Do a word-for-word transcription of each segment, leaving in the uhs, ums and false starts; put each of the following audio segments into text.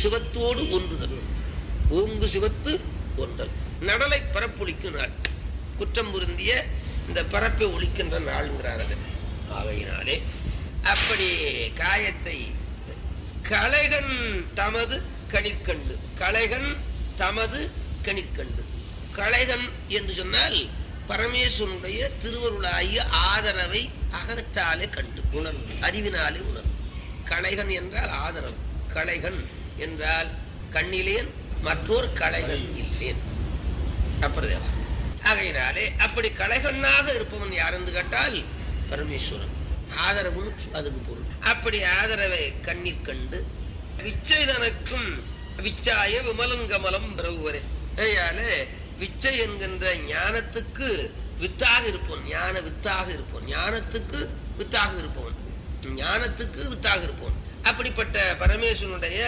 சிவத்தோடு ஒன்றுதல். ஓங்கு சிவத்து ஒன்றல். நடலை பரப்பொழிக்கும் நாள். குற்றம் பொருந்திய இந்த பரப்பை ஒழிக்கின்ற நாள்ங்கிறார்கள். ஆகையினாலே அப்படி காயத்தை கலைகன் தமது கணிற்கண்டு. கலைகன் தமது கணிற்கண்டு. கலைகன் என்று சொன்னால் பரமேஸ்வரனுடைய திருவருளாகிய ஆதரவை அகத்தாலே கண்டு உணர்வு, அறிவினாலே உணர்வு. கலைகன் என்றால் ஆதரவு. கலைகன் என்றால் கண்ணிலேன் மற்றொரு கலைகன் இல்லேன். அப்புறம் ஆகையினாலே அப்படி கலைகண்ணாக இருப்பவன் யார் என்று கேட்டால் பரமேஸ்வரன். ஆதரவுன்னு அதுக்கு பொருள். அப்படி ஆதரவை கண்ணீர் கண்டு விச்சை தனக்கும் விச்சாய விமலங்கமலம் பிரபுவரே. ஐயாலே விச்சை என்கின்ற ஞானத்துக்கு வித்தாக இருப்பவன். ஞான வித்தாக இருப்பவன். ஞானத்துக்கு வித்தாக இருப்பவன். ஞானத்துக்கு வித்தாக இருப்பவன். அப்படிப்பட்ட பரமேஸ்வரனுடைய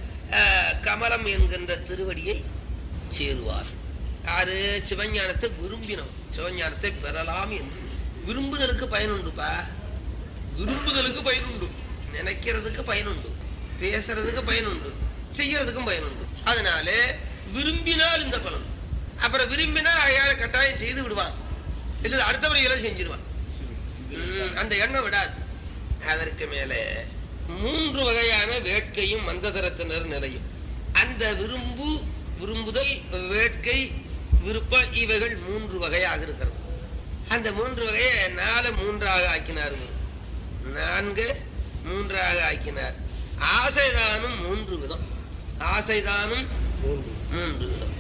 கமலம் என்கின்ற திருவடியை சேருவார். யாரு? சிவஞானத்தை விரும்பினோம். சிவஞானத்தை பெறலாம் என்று விரும்புதலுக்கு பயனுண்டுப்பா. விரும்புதலுக்கு பயனுண்டு, நினைக்கிறதுக்கு பயனுண்டு, பேசுறதுக்கு பயனுண்டு, செய்யறதுக்கும் பயனுண்டு. அதனால விரும்பினால் இந்த பலன். அப்புறம் விரும்பினா அயால கட்டாயம் செய்து விடுவான், இல்ல அடுத்த முறையில செஞ்சிருவான். அந்த எண்ணம் விடாது. அதற்கு மேல மூன்று வகையான வேட்கையும் மந்ததரத்தினர் நிலையும். அந்த விரும்பு, விரும்புதல், வேட்கை, விருப்பம் இவைகள் மூன்று வகையாக இருக்கிறது. அந்த மூன்று வகையை நாலு மூன்றாக ஆக்கினார். நான்கு மூன்றாக ஆக்கினார். ஆசைதானும் மூன்று விதம். ஆசைதானும் மூன்று விதம்.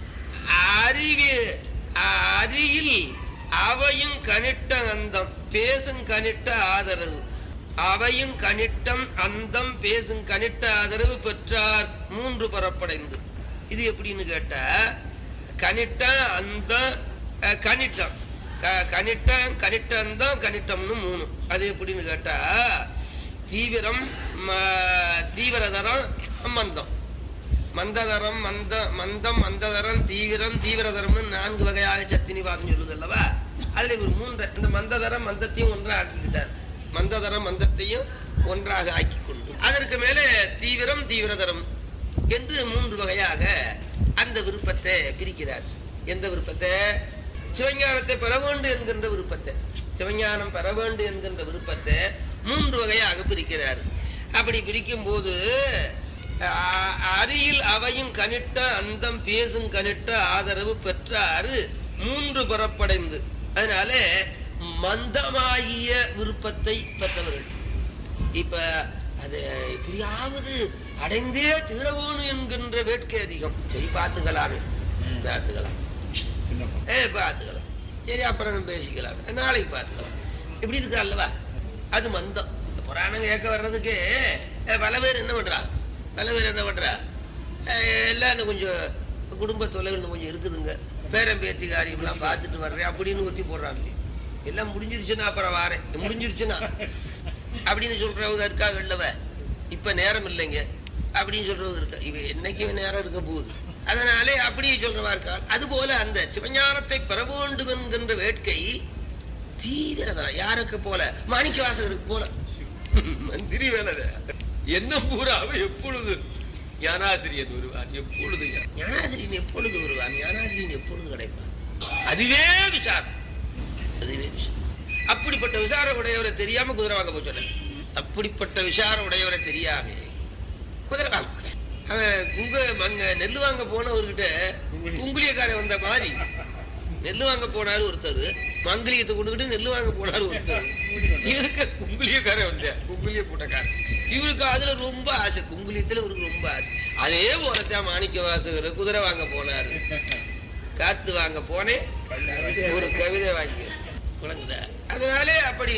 அறிவி அறியில் அவையும் கனிட்ட அந்தம் பேசும் கனிட்ட ஆதரவு. அவையும் கனிட்டம் அந்தம் பேசும் கனிட்ட ஆதரவு பெற்றார் மூன்று பரப்படைந்து. இது எப்படின்னு கேட்டா கனிட்ட அந்த கனிட்டம் கனிட்டம் கனிட்டந்தம் கனிட்டம்னு மூணு. அது எப்படின்னு கேட்டா தீவிரம் தீவிரதரம் மந்தம். மந்ததரம் மந்த மந்தம் மந்ததரம் தீவிரம் தீவிரதரம்னு நான்கு வகையாக சத்தினிவாதம் சொல்லுது அல்லவா. அதுல ஒரு மூன்று இந்த மந்ததரம் மந்தத்தையும் ஒன்றாக ஆக்கிக்கிட்டார். மந்ததரம் மந்தத்தையும் ஒன்றாக ஆக்கி கொண்டு அதற்கு மேலே தீவிரம் தீவிரதரம் என்று மூன்று வகையாக அந்த விருப்பத்தை பிரிக்கிறார். எந்த விருப்பத்தை? சிவஞானத்தை பெற வேண்டும் என்கின்ற விருப்பத்தை. சிவஞானம் பெற வேண்டும் என்கின்ற விருப்பத்தை மூன்று வகையாக பிரிக்கிறார். அப்படி பிரிக்கும் போது அரியில் அவையும் கனிட்ட அந்தம் பேசும் கனிட்ட ஆதரவு பெற்றாறு மூன்று புறப்படைந்து. அதனால மந்தமாகிய விருப்பத்தை பெற்றவர்கள். இப்ப அது இப்படியாவது அடைந்தே தீரவோனு என்கின்ற வேட்கை அதிகம். சரி பார்த்துக்கலாமே, பார்த்துக்கலாம், ஏ பார்த்துக்கலாம், சரி அப்புறம் பேசிக்கலாம், நாளைக்கு பார்த்துக்கலாம், இப்படி இருக்கா அல்லவா. அது மந்தம். புராணம் கேட்க வர்றதுக்கு பல பேர் என்ன பண்றா பல பேர் என்ன பண்றா எல்லாம் கொஞ்சம் குடும்ப தொலைவில் கொஞ்சம் இருக்குதுங்க, பேரம் பேத்தி காரியம் எல்லாம் பார்த்துட்டு வர்றேன் அப்படின்னு ஒத்தி போடுறாங்க. எல்லாம் முடிஞ்சிருச்சுன்னா அப்புறம் வாரேன், முடிஞ்சிருச்சுன்னா அப்படின்னு சொல்றவங்க இருக்காங்க இல்லவ. இப்ப நேரம் இல்லைங்க அப்படின்னு சொல்றவங்க இருக்கா. இவ என்னைக்கு நேரம் இருக்க போகுது. அதனாலே அப்படி சொல்றவா இருக்கா. அது போல அந்த சிவஞானத்தை பெற வேண்டும் என்கின்ற வேட்கை தீவிரதான். யாருக்கு போல? மாணிக்க வாசகருக்கு போல. மந்திரி வேலை என்ன பூராவ எப்பொழுது ஞானாசிரியன் வருவான், எப்பொழுது ஞானாசிரியன் எப்பொழுது வருவான், ஞானாசிரியன் எப்பொழுது கிடைப்பான். அதுவே விசாரம், அதுவே விசாரம். அப்படிப்பட்ட விசார உடையவரை தெரியாம குதிரை வாங்க போச்சு. அப்படிப்பட்ட விசார உடையவரை தெரியாம குதிரை வாங்க போச்சு. அவன் குங்க அங்க நெல்லு வாங்க போனவர்கிட்ட குங்குலியக்காரன் வந்த மாதிரி நெல்லு வாங்க போனாரு ஒருத்தர், மங்கிலியத்தை கொண்டுகிட்டு நெல்லு வாங்க போனாரு ஒருத்தர். இவருக்கு குங்குலியக்காரன் வந்த குங்குலிய கூட்டக்காரன். இவருக்கு அதுல ரொம்ப ஆசை, குங்குலியத்துல இவருக்கு ரொம்ப ஆசை. அதே போலத்தான் மாணிக்க வாசகர் குதிரை வாங்க போனாரு. காத்து வாங்க போனேன், ஒரு கவிதை வாங்கி குழந்தை. அதனாலே அப்படி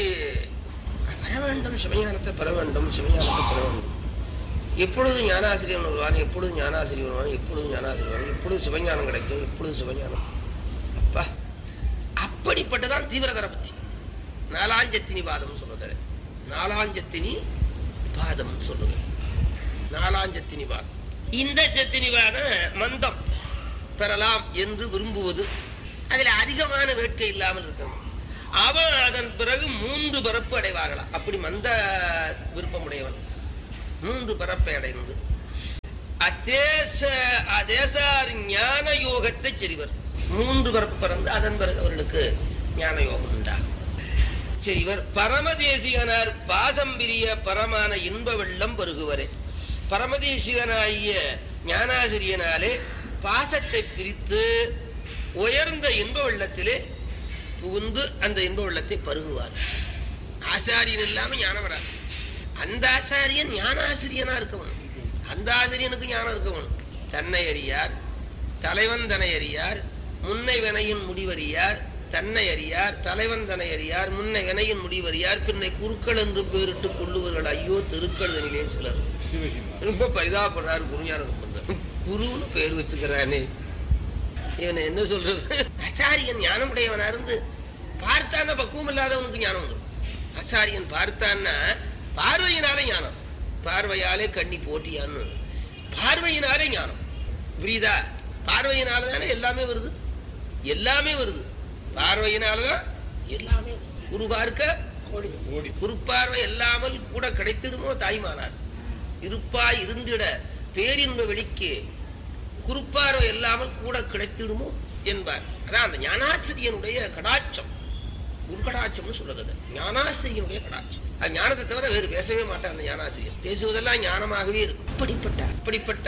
பெற வேண்டும், சிவஞானத்தை பெற வேண்டும், சிவஞானத்தை பெற வேண்டும். எப்பொழுது ஞானாசிரியர் வருவான், எப்பொழுது ஞானாசிரியர் வருவான், எப்பொழுது ஞானாசிரியர் வருவான், எப்பொழுது சிவஞானம் கிடைக்கும், எப்பொழுது சிவஞானம். அப்பா அப்படிப்பட்டதான் தீவிரதர பத்தி. நாலாஞ்சத்தினி பாதம் சொல்றது, நாலாஞ்சத்தினி பாதம் சொல்லுங்க. நாலாஞ்சத்தினி பாதம். இந்த ஜத்தினி பாதம் மந்தம் பெறலாம் என்று விரும்புவது, அதுல அதிகமான வேட்கை இல்லாமல் இருக்கிறது. அவன் அதன் பிறகு மூன்று பரப்பு அடைவார்களாம். அப்படி மந்த விருப்பமுடையவன் மூன்று பரப்பை அடைந்து அதேச அதேசார் ஞான யோகத்தை செறிவர். மூன்று பிறப்பு பிறந்து அதன் பிறகு அவர்களுக்கு ஞான யோகம் உண்டாகும். செறிவர் பரமதேசிகனார் பாசம் பிரிய பரமான இன்ப வெள்ளம் பெருகுவரே. பரமதேசிகனாகிய ஞானாசிரியனாலே பாசத்தை பிரித்து உயர்ந்த இன்ப வெள்ளத்திலே புகுந்து அந்த இன்ப வெள்ளத்தை பருகுவார். ஆசாரியன் இல்லாம ஞானம் வராது. அந்த ஆசாரியன் ஞானாசிரியனா இருக்கவன். அந்த ஆசிரியனுக்கு ஞானம் இருக்கவன். தன்னை அறியார், தலைவன் தன்னை அறியார், முன்னை வினையின் முடிவறியார், தன்னை அறியார், தலைவன் தன்னை அறியார், முன்னை வினையின் முடிவறியார், பின்னை குருக்கள் என்று பேரிட்டு கொள்ளுவர்கள். ஐயோ திருக்கழுதனிலே சிலர் ரொம்ப பரிதாபப்படுறாரு குருஞான சம்பந்தர். குருன்னு பேர் வச்சுக்கிறானே, இவனை என்ன சொல்றது? ஆச்சாரியன் ஞானமுடையவனா இருந்து பார்த்தான்னா பக்குவம் இல்லாதவனுக்கு ஞானம் வந்துடும். ஆச்சாரியன் பார்த்தான்னா பார்வையினாலே ஞானம். பார்வையாலே கண்ணி போட்டியான்னு பார்வையினாலே ஞானம். புரியுதா? பார்வையினாலதானே எல்லாமே வருது. எல்லாமே வருது பார்வையினாலதான் எல்லாமே. குரு பார்க்க குறுப்பார்வை இல்லாமல் கூட கிடைத்திடுமோ தாய்மானார். இருப்பாய் இருந்திட பேரின்ப வெளிக்கு குறுப்பார்வை இல்லாமல் கூட கிடைத்திடுமோ என்பார். அதான் அந்த ஞானாசிரியனுடைய கடாட்சம். குரு கடாட்சம்னு சொல்றது ஞானாசிரியனுடைய கடாட்சம். அது ஞானத்தை தவிர வேறு பேசவே மாட்டார் அந்த ஞானாசிரியர். பேசுவதெல்லாம் ஞானமாகவே இருக்கும். இப்படிப்பட்ட அப்படிப்பட்ட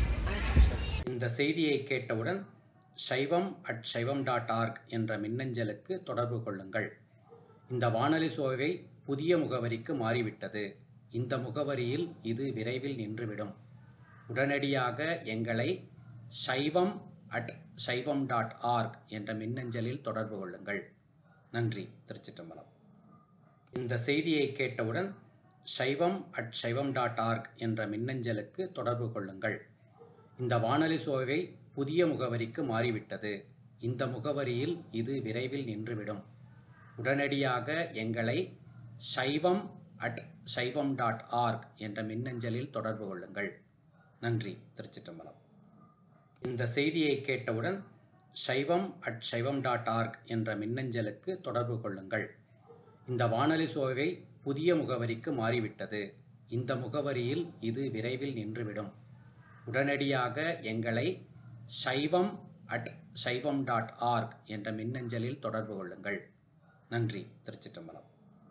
இந்த செய்தியை கேட்டவுடன் சைவம் அட் சைவம் டாட் ஆர்க் என்ற மின்னஞ்சலுக்கு தொடர்பு கொள்ளுங்கள். இந்த வானொலி சோவை புதிய முகவரிக்கு மாறிவிட்டது. இந்த முகவரியில் இது விரைவில் நின்றுவிடும். உடனடியாக எங்களை சைவம் அட் சைவம் டாட் ஆர்க் என்ற மின்னஞ்சலில் தொடர்பு கொள்ளுங்கள். நன்றி. திருச்சிற்றம்பலம். இந்த செய்தியை கேட்டவுடன் சைவம் அட் சைவம் டாட் ஆர்க் என்ற மின்னஞ்சலுக்கு தொடர்பு கொள்ளுங்கள். இந்த வானொலி சோவை புதிய முகவரிக்கு மாறிவிட்டது. இந்த முகவரியில் இது விரைவில் நின்றுவிடும். உடனடியாக எங்களை சைவம் அட் சைவம் டாட் ஆர்க் என்ற மின்னஞ்சலில் தொடர்பு கொள்ளுங்கள். நன்றி. திருச்சிற்றம்பலம். இந்த செய்தியை கேட்டவுடன் சைவம் அட் சைவம் டாட் ஆர்க் என்ற மின்னஞ்சலுக்கு தொடர்பு கொள்ளுங்கள். இந்த வானொலி சோவை புதிய முகவரிக்கு மாறிவிட்டது. இந்த முகவரியில் இது விரைவில் நின்றுவிடும். உடனடியாக எங்களை சைவம் அட் சைவம் டாட் ஆர்க் என்ற மின்னஞ்சலில் தொடர்பு கொள்ளுங்கள். நன்றி. திருச்சிற்றம்பலம்.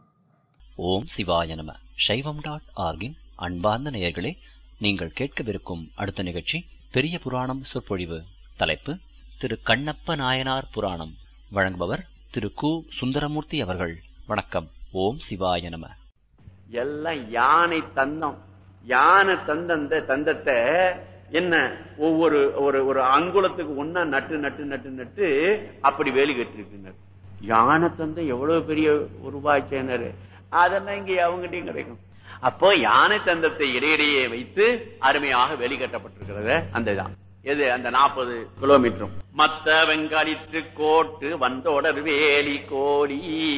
ஓம் சிவாய நம. சைவம் டாட் ஆர்கின் அன்பார்ந்த நேயர்களே, நீங்கள் கேட்கவிருக்கும் அடுத்த நிகழ்ச்சி பெரிய புராணம் சொற்பொழிவு. தலைப்பு திரு கண்ணப்ப நாயனார் புராணம். வழங்குபவர் திரு கு சுந்தரமூர்த்தி அவர்கள். வணக்கம். ஓம் சிவாய நம. எல்லாம் யானை தந்தம். யானை தந்த தந்தத்தை என்ன ஒவ்வொரு ஒரு ஒரு அங்குலத்துக்கு ஒன்னா நட்டு நட்டு நட்டு நட்டு அப்படி வேலி கட்டிருக்குனர். யானை தந்தம் எவ்வளவு பெரிய உருவாக்கினர். அதெல்லாம் இங்க அவங்ககிட்டயும் கிடைக்கும். அப்போ யானை தந்தத்தை இடையிடையே வைத்து அருமையாக வேலி கட்டப்பட்டிருக்கிறது. அந்த தான் எது அந்த நாற்பது கிலோமீட்டரும். மத்த வெங்காலிற்று கோட்டு வந்தோட வேலி கோடி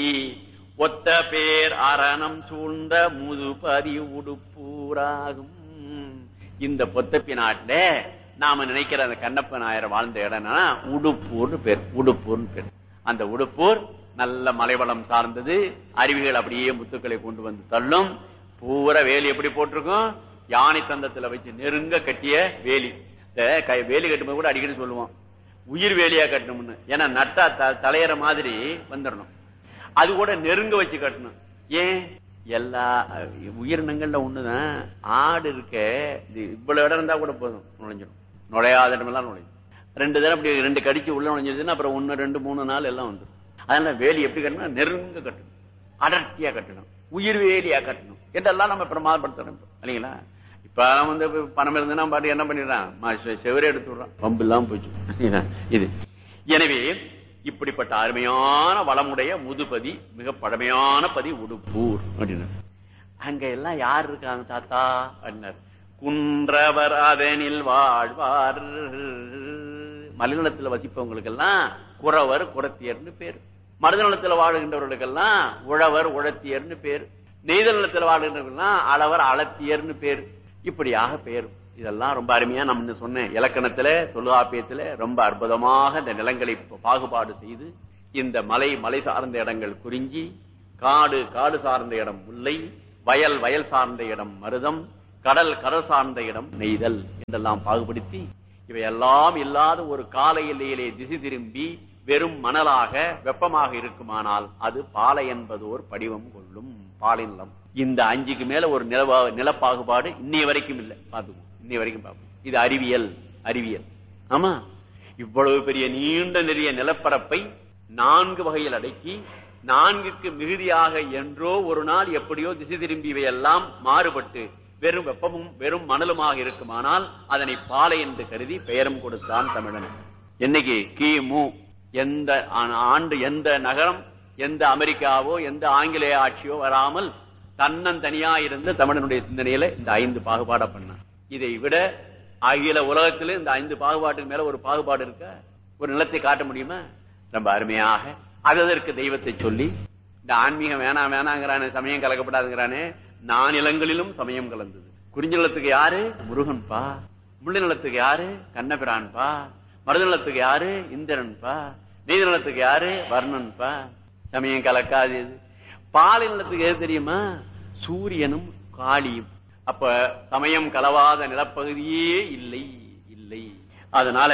ஒத்த பேர் அரணம் சூழ்ந்த முதுபதி உடுப்பூராகும். இந்த பொத்தப்பி நாட்டுல நாம நினைக்கிற அந்த கண்ணப்ப நாயர் வாழ்ந்த இடம்னா உடுப்பூர்னு பேர். உடுப்பூர்னு பேர். அந்த உடுப்பூர் நல்ல மலைவளம் சார்ந்தது. அருவிகள் அப்படியே முத்துக்களை கொண்டு வந்து தள்ளும். பூரா வேலி எப்படி போட்டிருக்கும்? யானை தந்தத்துல வச்சு நெருங்க கட்டிய வேலி. வேலி கட்டும்போது கூட அடிக்கடி சொல்லுவோம் உயிர் வேலியா கட்டணும்னு. ஏன்னா நட்டா தலையற மாதிரி வந்துடணும். அது கூட நெருங்க வச்சு கட்டணும். ஏன்? எல்லா உயிரினங்கள்ல ஒண்ணுதான். ஆடு இருக்க இவ்வளவு இடம் இருந்தா கூட போதும், நுழைஞ்சிடும். நுழையாத இடமெல்லாம் நுழையும். ரெண்டு தடவை அப்படி ரெண்டு கடிச்சு உள்ள நுழைஞ்சிருச்சுன்னா அப்புறம் ஒன்னு ரெண்டு மூணு நாள் எல்லாம் வந்துடும். அதனால வேலி எப்படி கட்டணும்? நெருங்க கட்டணும், அடர்த்தியா கட்டணும், உயிர் வேலியா கட்டணும் என்றெல்லாம் நம்ம பிரமாதப்படுத்தணும் இல்லைங்களா? இப்ப வந்து பணம் இருந்ததுன்னா பாட்டு என்ன பண்ணிடுறான், செவரே எடுத்து விடுறான். பம்பு இல்லாம போச்சு இது. எனவே இப்படிப்பட்ட அருமையான வளமுடைய முதுபதி, மிக பழமையான பதி உடுப்பூர் அப்படின்னு. அங்க எல்லாம் யார் இருக்காங்க தாத்தா அப்படின்னாரு. குன்றவர் அதனில் வாழ்வார். மலைநலத்துல வசிப்பவங்களுக்கு எல்லாம் குறவர் குறத்தியர்னு பேர். மருதநலத்துல வாழுகின்றவர்களுக்கெல்லாம் உழவர் உழத்தியர்னு பேர். நெய்தல் நிலத்துல வாழுகின்றவர்கள்லாம் அளவர் அளத்தியர்னு பேர். இப்படியாக பேர். இதெல்லாம் ரொம்ப அருமையா நம்ம சொன்ன இலக்கணத்துல தொல்காப்பியத்துல ரொம்ப அற்புதமாக இந்த நிலங்களை பாகுபாடு செய்து இந்த மலை மலை சார்ந்த இடங்கள் குறிஞ்சி, காடு காடு சார்ந்த இடம் முல்லை, வயல் வயல் சார்ந்த இடம் மருதம், கடல் கடல் சார்ந்த இடம் நெய்தல் என்றெல்லாம் பாகுபடுத்தி இவையெல்லாம் இல்லாத ஒரு கால எல்லையிலே திசை திரும்பி வெறும் மணலாக வெப்பமாக இருக்குமானால் அது பாலை என்பதோர் படிவம் கொள்ளும் பாலை நிலம். இந்த அஞ்சுக்கு மேல ஒரு நில நிலப்பாகுபாடு இன்னைய வரைக்கும் இல்லை. பார்த்துக்கோ, இன்னைய வரைக்கும் பார்ப்போம். இது அறிவியல். அறிவியல் ஆமா. இவ்வளவு பெரிய நீண்ட நெறிய நிலப்பரப்பை நான்கு வகையில் அடக்கி நான்குக்கு மிகுதியாக என்றோ ஒரு நாள் எப்படியோ திசை திரும்பி இவையெல்லாம் மாறுபட்டு வெறும் வெப்பமும் வெறும் மணலுமாக இருக்குமானால் அதனை பாலை என்று கருதி பெயரும் கொடுத்தான் தமிழன். என்னைக்கு கிமு எந்த ஆண்டு எந்த நகரம் எந்த அமெரிக்காவோ எந்த ஆங்கிலேய ஆட்சியோ வராமல் தன்னந்தனியா இருந்த தமிழனுடைய சிந்தனையில இந்த ஐந்து பாகுபாட பண்ண. இதை விட அகில உலகத்தில இந்த ஐந்து பாகுபாட்டுக்கு மேல ஒரு பாகுபாடு இருக்க ஒரு நிலத்தை காட்ட முடியுமா? ரொம்ப அருமையாக அதற்கு தெய்வத்தை சொல்லி இந்த ஆன்மீகம் வேணாம் வேணாங்கிறானே, சமயம் கலக்கப்படாதுங்கிறானே, நானிலங்களிலும் சமயம் கலந்தது. குறிஞ்சி நிலத்துக்கு யாரு? முருகன்பா. முள்ளி நிலத்துக்கு யாரு? கண்ணபிரான்பா. மருத நிலத்துக்கு யாரு? இந்திரன்பா. நீதி நிலத்துக்கு யாரு? வர்ணன்பா. சமயம் கலக்காது. பாலை நிலத்துக்கு எது தெரியுமா? சூரியனும் காளியும். அப்ப சமயம் கலவாத நிலப்பகுதியே இல்லை இல்லை. அதனால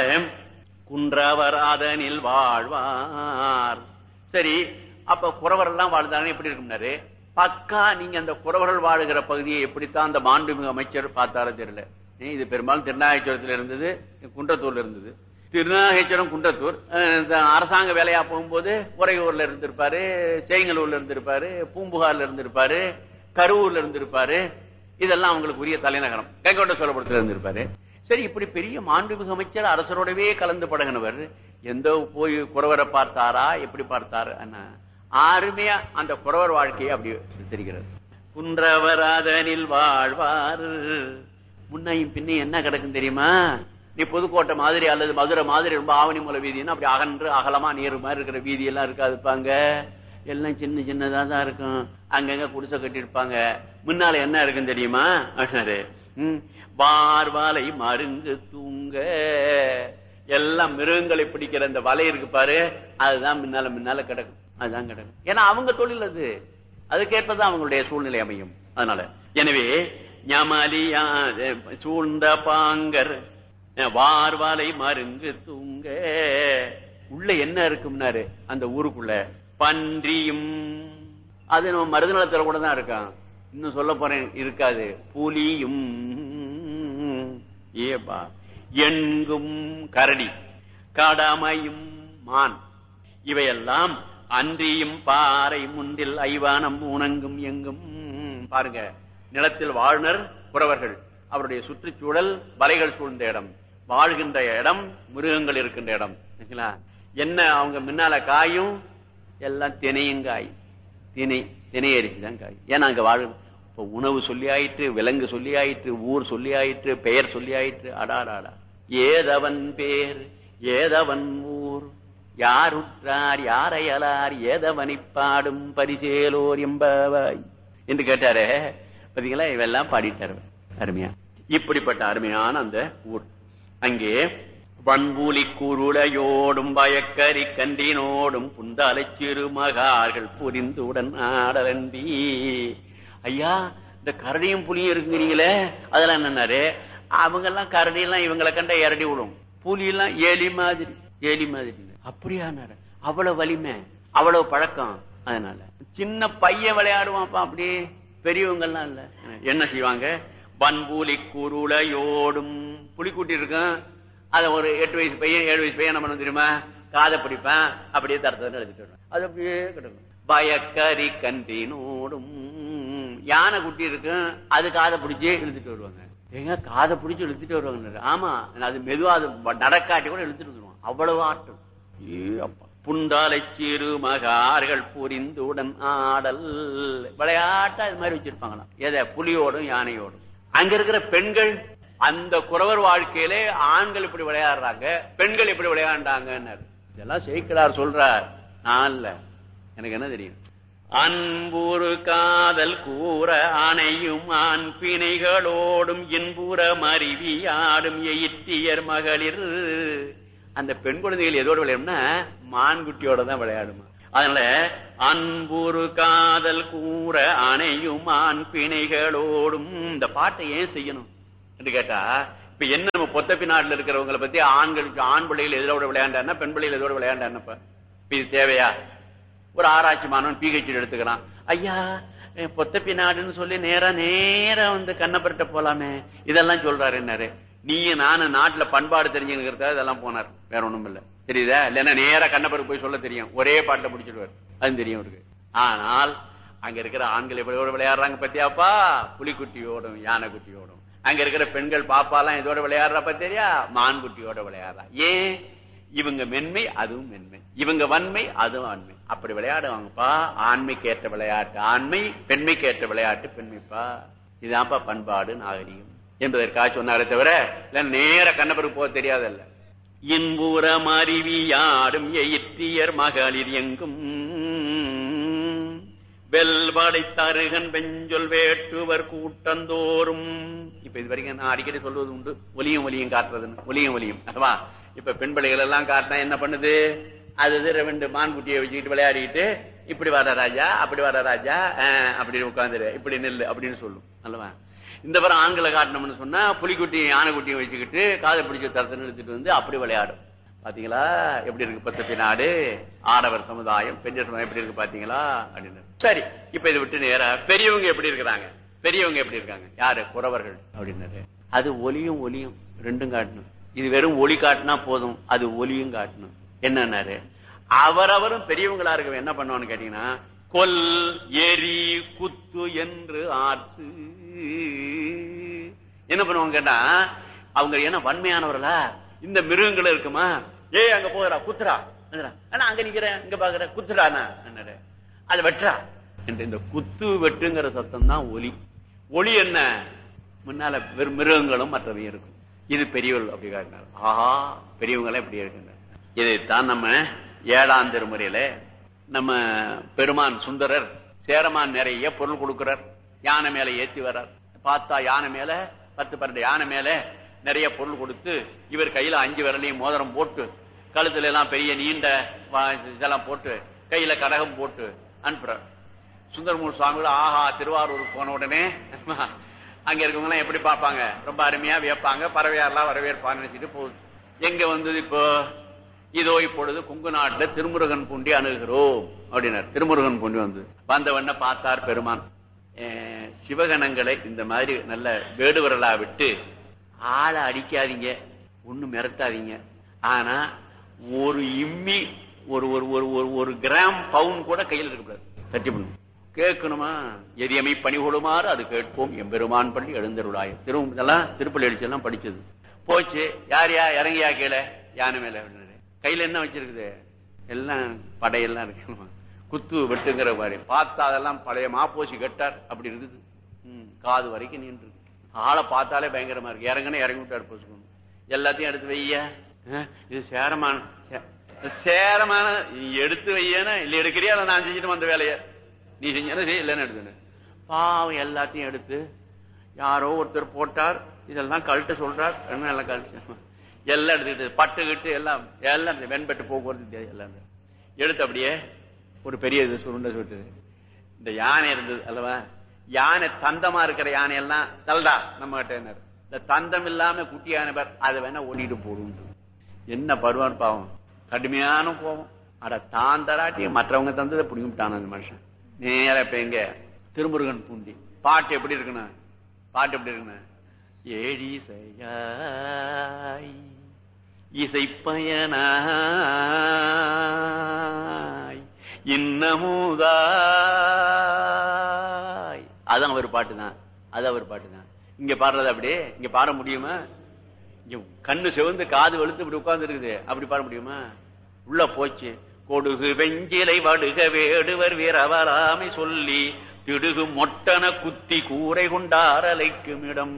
குன்றவராதனில் வாழ்வார். சரி, அப்ப குறவர் எல்லாம் வாழ்ந்தாங்க எப்படி இருக்கும்னாரு பக்கா. நீங்க அந்த குறவர்கள் வாழுகிற பகுதியை எப்படித்தான் அந்த மாண்புமிகு அமைச்சர் பார்த்தாரோ தெரியல. இது பெரும்பாலும் திருநாகேஸ்வரத்துல இருந்தது, குன்றத்தூர்ல இருந்தது. திருநாகேஸ்வரம் குன்றத்தூர் அரசாங்க வேலையா போகும்போது உறையூர்ல இருந்திருப்பாரு, சேங்கலூர்ல இருந்திருப்பாரு, பூம்புகார்ல இருந்திருப்பாரு, கரூர்ல இருந்திருப்பாரு. இதெல்லாம் அவங்களுக்கு உரிய தலைநகரம். கங்கோட்ட சோழபுரத்துல இருந்திருப்பாரு. சரி, இப்படி பெரிய மாண்புமிகு அமைச்சர் அரசரோடவே கலந்து பழகினவர் எந்த போய் குறவரை பார்த்தாரா? எப்படி பார்த்தாரு? அருமையா அந்த குறவர் வாழ்க்கையை அப்படி தெரிகிறது. குன்றவராதனில் வாழ்வார். முன்னையும் பின்னையும் என்ன கிடக்கும் தெரியுமா? நீ புதுக்கோட்டை மாதிரி அல்லது மதுரை மாதிரி ரொம்ப ஆவணி மூல வீதினா அப்படி அகன்று அகலமா நீர் மாதிரி இருக்கிற வீதி எல்லாம் இருக்காதுப்பாங்க. எல்லாம் சின்ன சின்னதா தான் இருக்கும். அங்கங்க குடிசை கட்டி இருப்பாங்க. முன்னால என்ன இருக்குன்னு தெரியுமா? வார்வாலை மருங்கு தூங்க. எல்லாம் மிருகங்களை பிடிக்கிற இந்த வலை இருக்கு பாரு, அதுதான் முன்னால முன்னால கிடக்கும். அதுதான் கிடக்கும். ஏன்னா அவங்க தொழில் அது. அதுக்கேற்பதான் அவங்களுடைய சூழ்நிலை அமையும். அதனால எனவே ஞமலியா சூழ்ந்த பாங்கர் வார்வாலை மருங்கு தூங்க. உள்ள என்ன இருக்கும்னாரு அந்த ஊருக்குள்ள? பன்றியும். அது நம்ம மருதநலத்துல கூட தான் இருக்கான். இன்னும் சொல்ல போறேன், இருக்காது. புலியும் ஏபா எங்கும் கரடி, கடமையும் மான். இவையெல்லாம் அன்றியும் பாறை முன்றில் ஐவானம் உணங்கும் எங்கும். பாருங்க, நிலத்தில் வாழ்னர் புறவர்கள், அவருடைய சுற்றுச்சூழல் வலைகள் சூழ்ந்த இடம், வாழ்கின்ற இடம் மிருகங்கள் இருக்கின்ற இடம். என்ன அவங்க முன்னால காயும் எல்லாம் தினையும் காய், தினை தினை அரிசிதான் காய். ஏன்னா அங்க வாழ இப்ப உணவு சொல்லி ஆயிற்று, விலங்கு சொல்லி ஆயிற்று, ஊர் சொல்லி ஆயிற்று, பெயர் சொல்லி ஆயிற்று. அடாடாடா, ஏதவன் பேர் ஏதவன் ஊர், யார் உற்றார் யாரையலார் ஏதவனை பாடும் பரிசேலோர் என்பவாய் என்று கேட்டாரே. பாத்தீங்களா, இவெல்லாம் பாடிட்டாரு அருமையா. இப்படிப்பட்ட அருமையான அந்த ஊர். அங்கே வன்பூலி குருளையோடும் பயக்கரி கண்டினோடும் புந்தாலை சிறுமகார்கள் புரிந்துடன் ஆடலண்டி. ஐயா, இந்த கரடியும் புலியும் இருக்குங்கிறீங்களே, அதெல்லாம் என்னன்னாரு, அவங்க எல்லாம் கரடி எல்லாம் இவங்களை கண்ட இரடி விடும், புலி எல்லாம் ஏலி மாதிரி ஏலி மாதிரி. அப்படியானாரு. அவ்வளவு வலிமை, அவ்வளவு பழக்கம். அதனால சின்ன பையன் விளையாடுவான்ப்பா, அப்படி பெரியவங்க எல்லாம் இல்ல. என்ன செய்வாங்க? வன்பூலி குருளையோடும் புலிக்குட்டி இருக்கும், அத ஒரு எட்டு வயசு பையன் ஏழு வயசு பையன் என்ன பண்ண தெரியுமா? காதை பிடிப்பேன், அப்படியே தரத்தை எடுத்துட்டு வருவேன். அது அப்படியே கிடக்கும். பயக்கரி கண்டினோடும் யானை குட்டி இருக்கும், அது காதை பிடிச்சே இழுத்துட்டு வருவாங்க. ஏங்க, காதை பிடிச்சி இழுத்துட்டு வருவாங்க. ஆமா, அது மெதுவா அது நடக்காட்டி கூட இழுத்துட்டு வந்துருவான். அவ்வளவு ஆட்டம். புண்டாலை சிறு மகார்கள் புரிந்துடன் ஆடல். விளையாட்டா இது மாதிரி வச்சிருப்பாங்களாம். எதை? புலியோடும் யானையோடும். அங்க இருக்கிற பெண்கள், அந்த குறவர் வாழ்க்கையிலே ஆண்கள் இப்படி விளையாடுறாங்க, பெண்கள் இப்படி விளையாண்டாங்க. இதெல்லாம் சேக்கிழார் சொல்றார், நான் இல்ல. எனக்கு என்ன தெரியும்? அன்புறு காதல் கூற அணையும் ஆண் பிணைகளோடும் இன்புற மருவி ஆடும் எயிற்றியர் மகளிர். அந்த பெண் குழந்தைகள் எதோடு விளையாடும்னா மான்குட்டியோட தான் விளையாடுமா. அதனால அன்புரு காதல் கூற அணையும் ஆண் பிணைகளோடும் இந்த பாட்டை ஏன் செய்யணும் என்று கேட்டா, இப்ப என்ன நம்ம பொத்தப்பி நாட்டுல இருக்கிறவங்களை பத்தி ஆண்களுக்கு ஆண் பிள்ளைகள் எதோட விளையாண்டாருன்னா பெண் பிள்ளைகள் எதோட விளையாண்டாருன்னப்ப இது தேவையா? ஒரு ஆராய்ச்சி மாணவன் பிஹெச்டி எடுத்துக்கிறான், ஐயா பொத்தப்பி நாடுன்னு சொல்லி நேரா நேரா வந்து கண்ணப்பர்கிட்ட போலாமே, இதெல்லாம் சொல்றாரு. என்னாரு நீ நானும் நாட்டுல பண்பாடு தெரிஞ்சுக்கிறதா இதெல்லாம் போனார், வேற ஒண்ணும் இல்ல. தெரியுதா? இல்லன்னா நேரா கண்ணப்பருக்கு போய் சொல்ல தெரியும், ஒரே பாட்டை முடிச்சிடுவார், அது தெரியும் அவருக்கு. ஆனால் அங்க இருக்கிற ஆண்கள் எப்படி விளையாடுறாங்க பத்தியாப்பா, புலிக்குட்டியோடும் யானை குட்டியோடும். அங்க இருக்கிற பெண்கள் பாப்பாலாம் இதோட விளையாடுறா பத்தியா, மான் குட்டியோட விளையாடுறா. ஏன்? இவங்க மென்மை அதுவும் மென்மை, இவங்க வன்மை அதுவும் ஆண்மை. அப்படி விளையாடுவாங்கப்பா. ஆண்மைக்கு ஏற்ற விளையாட்டு ஆண்மை, பெண்மைக்கு ஏற்ற விளையாட்டு பெண்மைப்பா. இதான்ப்பா பண்பாடு நாகரிகம் என்பதற்காக சொன்னாரே தவிர இல்ல நேர கண்ணப்பருக்கு போக தெரியாதல்ல. இன்புறம் அறிவியாடும் எயிற்றியர் மகளிர் எங்கும் வெல்படை தருகன் பெஞ்சொல் வேட்டுவர் கூட்டந்தோறும். இப்ப இது வரைக்கும் நான் அடிக்கடி சொல்வது உண்டு, ஒலியும் ஒலியும் காட்டுறதுன்னு. ஒலியும் ஒலியும் அதுவா. இப்ப பெண் பிள்ளைகள் எல்லாம் காட்டினா என்ன பண்ணுது, அது ரெண்டு மான்குட்டியை வச்சுக்கிட்டு விளையாடிக்கிட்டு இப்படி வர ராஜா அப்படி வர ராஜா அப்படின்னு உட்காந்துரு, இப்படி நெல்லு அப்படின்னு சொல்லும் அல்லவா. இந்த பிற ஆண்களை காட்டணும்னு சொன்னா புலிக்குட்டியும் யானைக்குட்டியும் வச்சுக்கிட்டு காதை பிடிச்ச தரத்தை எடுத்துட்டு வந்து அப்படி விளையாடும். பாத்தீங்களா எப்படி இருக்கு பத்தப்பி நாடு, ஆடவர் சமுதாயம், பெண்கள் சமுதாயம் எப்படி இருக்கு பாத்தீங்களா அப்படின்னு. சரி, இப்ப இதை விட்டு நேரா பெரியவங்க எப்படி இருக்கிறாங்க, பெரியவங்க எப்படி இருக்காங்க, யாரு குறவர்கள் அப்படின்னாரு. அது ஒலியும் ஒலியும் ரெண்டும் காட்டணும். இது வெறும் ஒளி காட்டினா போதும், அது ஒலியும் காட்டணும். என்னன்னாரு, அவரவரும் பெரியவங்களா இருக்க என்ன பண்ணுவான்னு கேட்டீங்கன்னா, கொல் எரி குத்து என்று ஆற்று. என்ன பண்ணுவாங்க கேட்டா, அவங்க என்ன வன்மையானவர்களா, இந்த மிருகங்கள் இருக்குமா, ஏ அங்க போகிறா குத்துறா, ஆனா அங்க நிக்கிறேன் இங்க பாக்குற குத்துறானா, அதை வெட்டுறா என்று. இந்த குத்து வெட்டுங்கிற சத்தம் தான் ஒலி. ஒளி என்ன, முன்னால வெறும் மிருகங்களும் மற்றவையும் இருக்கும். இது பெரியவர்கள் அப்படி காட்டினார். ஆஹா, பெரியவங்க இப்படி இருக்கின்றனர். இதைத்தான் நம்ம ஏழாம் திருமுறையில நம்ம பெருமான் சுந்தரர் சேரமான் நிறைய பொருள் கொடுக்கிறார். யானை மேல ஏத்தி வர்றார். பார்த்தா யானை மேல பத்து பன்னெண்டு யானை மேல நிறைய பொருள் கொடுத்து, இவர் கையில அஞ்சு விரலையும் மோதிரம் போட்டு, கழுத்துல எல்லாம் பெரிய நீண்ட இதெல்லாம் போட்டு, கையில கடகம் போட்டு அனுப்புறார். சுந்தரமூர் சுவாமிகள் ஆஹா திருவாரூருக்கு போன உடனே அங்க இருக்கவங்க எல்லாம் எப்படி பார்ப்பாங்க, ரொம்ப அருமையா வியப்பாங்க, பறவையாரெல்லாம் வரவேற்பான்னு நினைச்சிட்டு போகுது. எங்க வந்தது இப்போ, இதோ இப்பொழுது குங்கு நாட்டுல திருமுருகன் பூண்டி அணுகிறோம் அப்படின்னார். திருமுருகன் பூண்டி வந்து வந்தவண்ண பார்த்தார் பெருமான். சிவகணங்களை இந்த மாதிரி நல்ல வேடுவரலா விட்டு ஆளை அடிக்காதீங்க, ஒண்ணு மிரட்டாதீங்க, ஆனா ஒரு இம்மி ஒரு ஒரு ஒரு கிராம் பவுன் கூட கையில் இருக்கக்கூடாது, தட்டி பண்ணும். கேட்கணுமா, எரியமை பணி கொடுமாறு அது கேட்போம் எம்பெருமான் பள்ளி எழுந்தருளாய். திரு இதெல்லாம் திருப்பள்ளி எழுச்சி எல்லாம் படிச்சது போச்சு. யார் யா இறங்கியா கீழே யானை மேல கையில என்ன வச்சிருக்குது, எல்லாம் படையெல்லாம் இருக்கு, குத்து வெட்டுங்கிற மாதிரி. பார்த்தா அதெல்லாம் பழைய மாப்போசி கட்டார் அப்படி இருக்குது. காது வரைக்கும் நின்று ஆளை பார்த்தாலே பயங்கரமா இருக்கு. இறங்கனே இறங்கி விட்டாரு போச்சுக்கணும். எல்லாத்தையும் எடுத்து வைய, இது சேரமான சேரமான எடுத்து வையனா இல்ல எடுக்கிறியா, நான் செஞ்சுட்டு வந்த வேலைய நீ செஞ்சா செய், இல்லன்னு எடுத்துன்னு பாவம் எல்லாத்தையும் எடுத்து யாரோ ஒருத்தர் போட்டார். இதெல்லாம் கழட்ட சொல்றார், எல்லாம் கழட்டு எல்லாம் எடுத்துக்கிட்டு பட்டுக்கிட்டு எல்லாம் எல்லாம் வெண்பட்டு போக்குவரத்து எல்லாம் எடுத்து அப்படியே ஒரு பெரிய இது சுருண்டை சுட்டுது. இந்த யானை இருந்தது அல்லவா, யானை தந்தமா இருக்கிற யானை எல்லாம் தல்டா நம்ம கிட்ட, இந்த தந்தம் இல்லாம குட்டி யானை பேர் அதை வேணா ஓடிட்டு போடும். என்ன பருவான்னு பாவம், கடுமையான கோபம். அட தான் தராட்டி மற்றவங்க தந்ததை புடிங்கிட்டான் அந்த மனுஷன். நேர இப்ப எங்க திருமுருகன் பூண்டி பாட்டு எப்படி இருக்குன்னு, பாட்டு எப்படி இருக்குன்னு, ஏழிசையாய் இசைப்பயனாய் இன்னமுதாய், அதான் அவர் பாட்டு தான், அது அவர் பாட்டு தான். இங்க பாடுறது அப்படியே இங்க பாட முடியுமா? கண்ணு சிவந்து காது வெளுத்து இப்படி உட்கார்ந்து இருக்குது, அப்படி பாட முடியுமா? உள்ள போச்சு. கொடுகு வெஞ்சிலை வடுக வேடுவர் வீரவராமை சொல்லி திடுகு மொட்டன குத்தி கூரை கொண்டார் அலைக்கும் இடம்.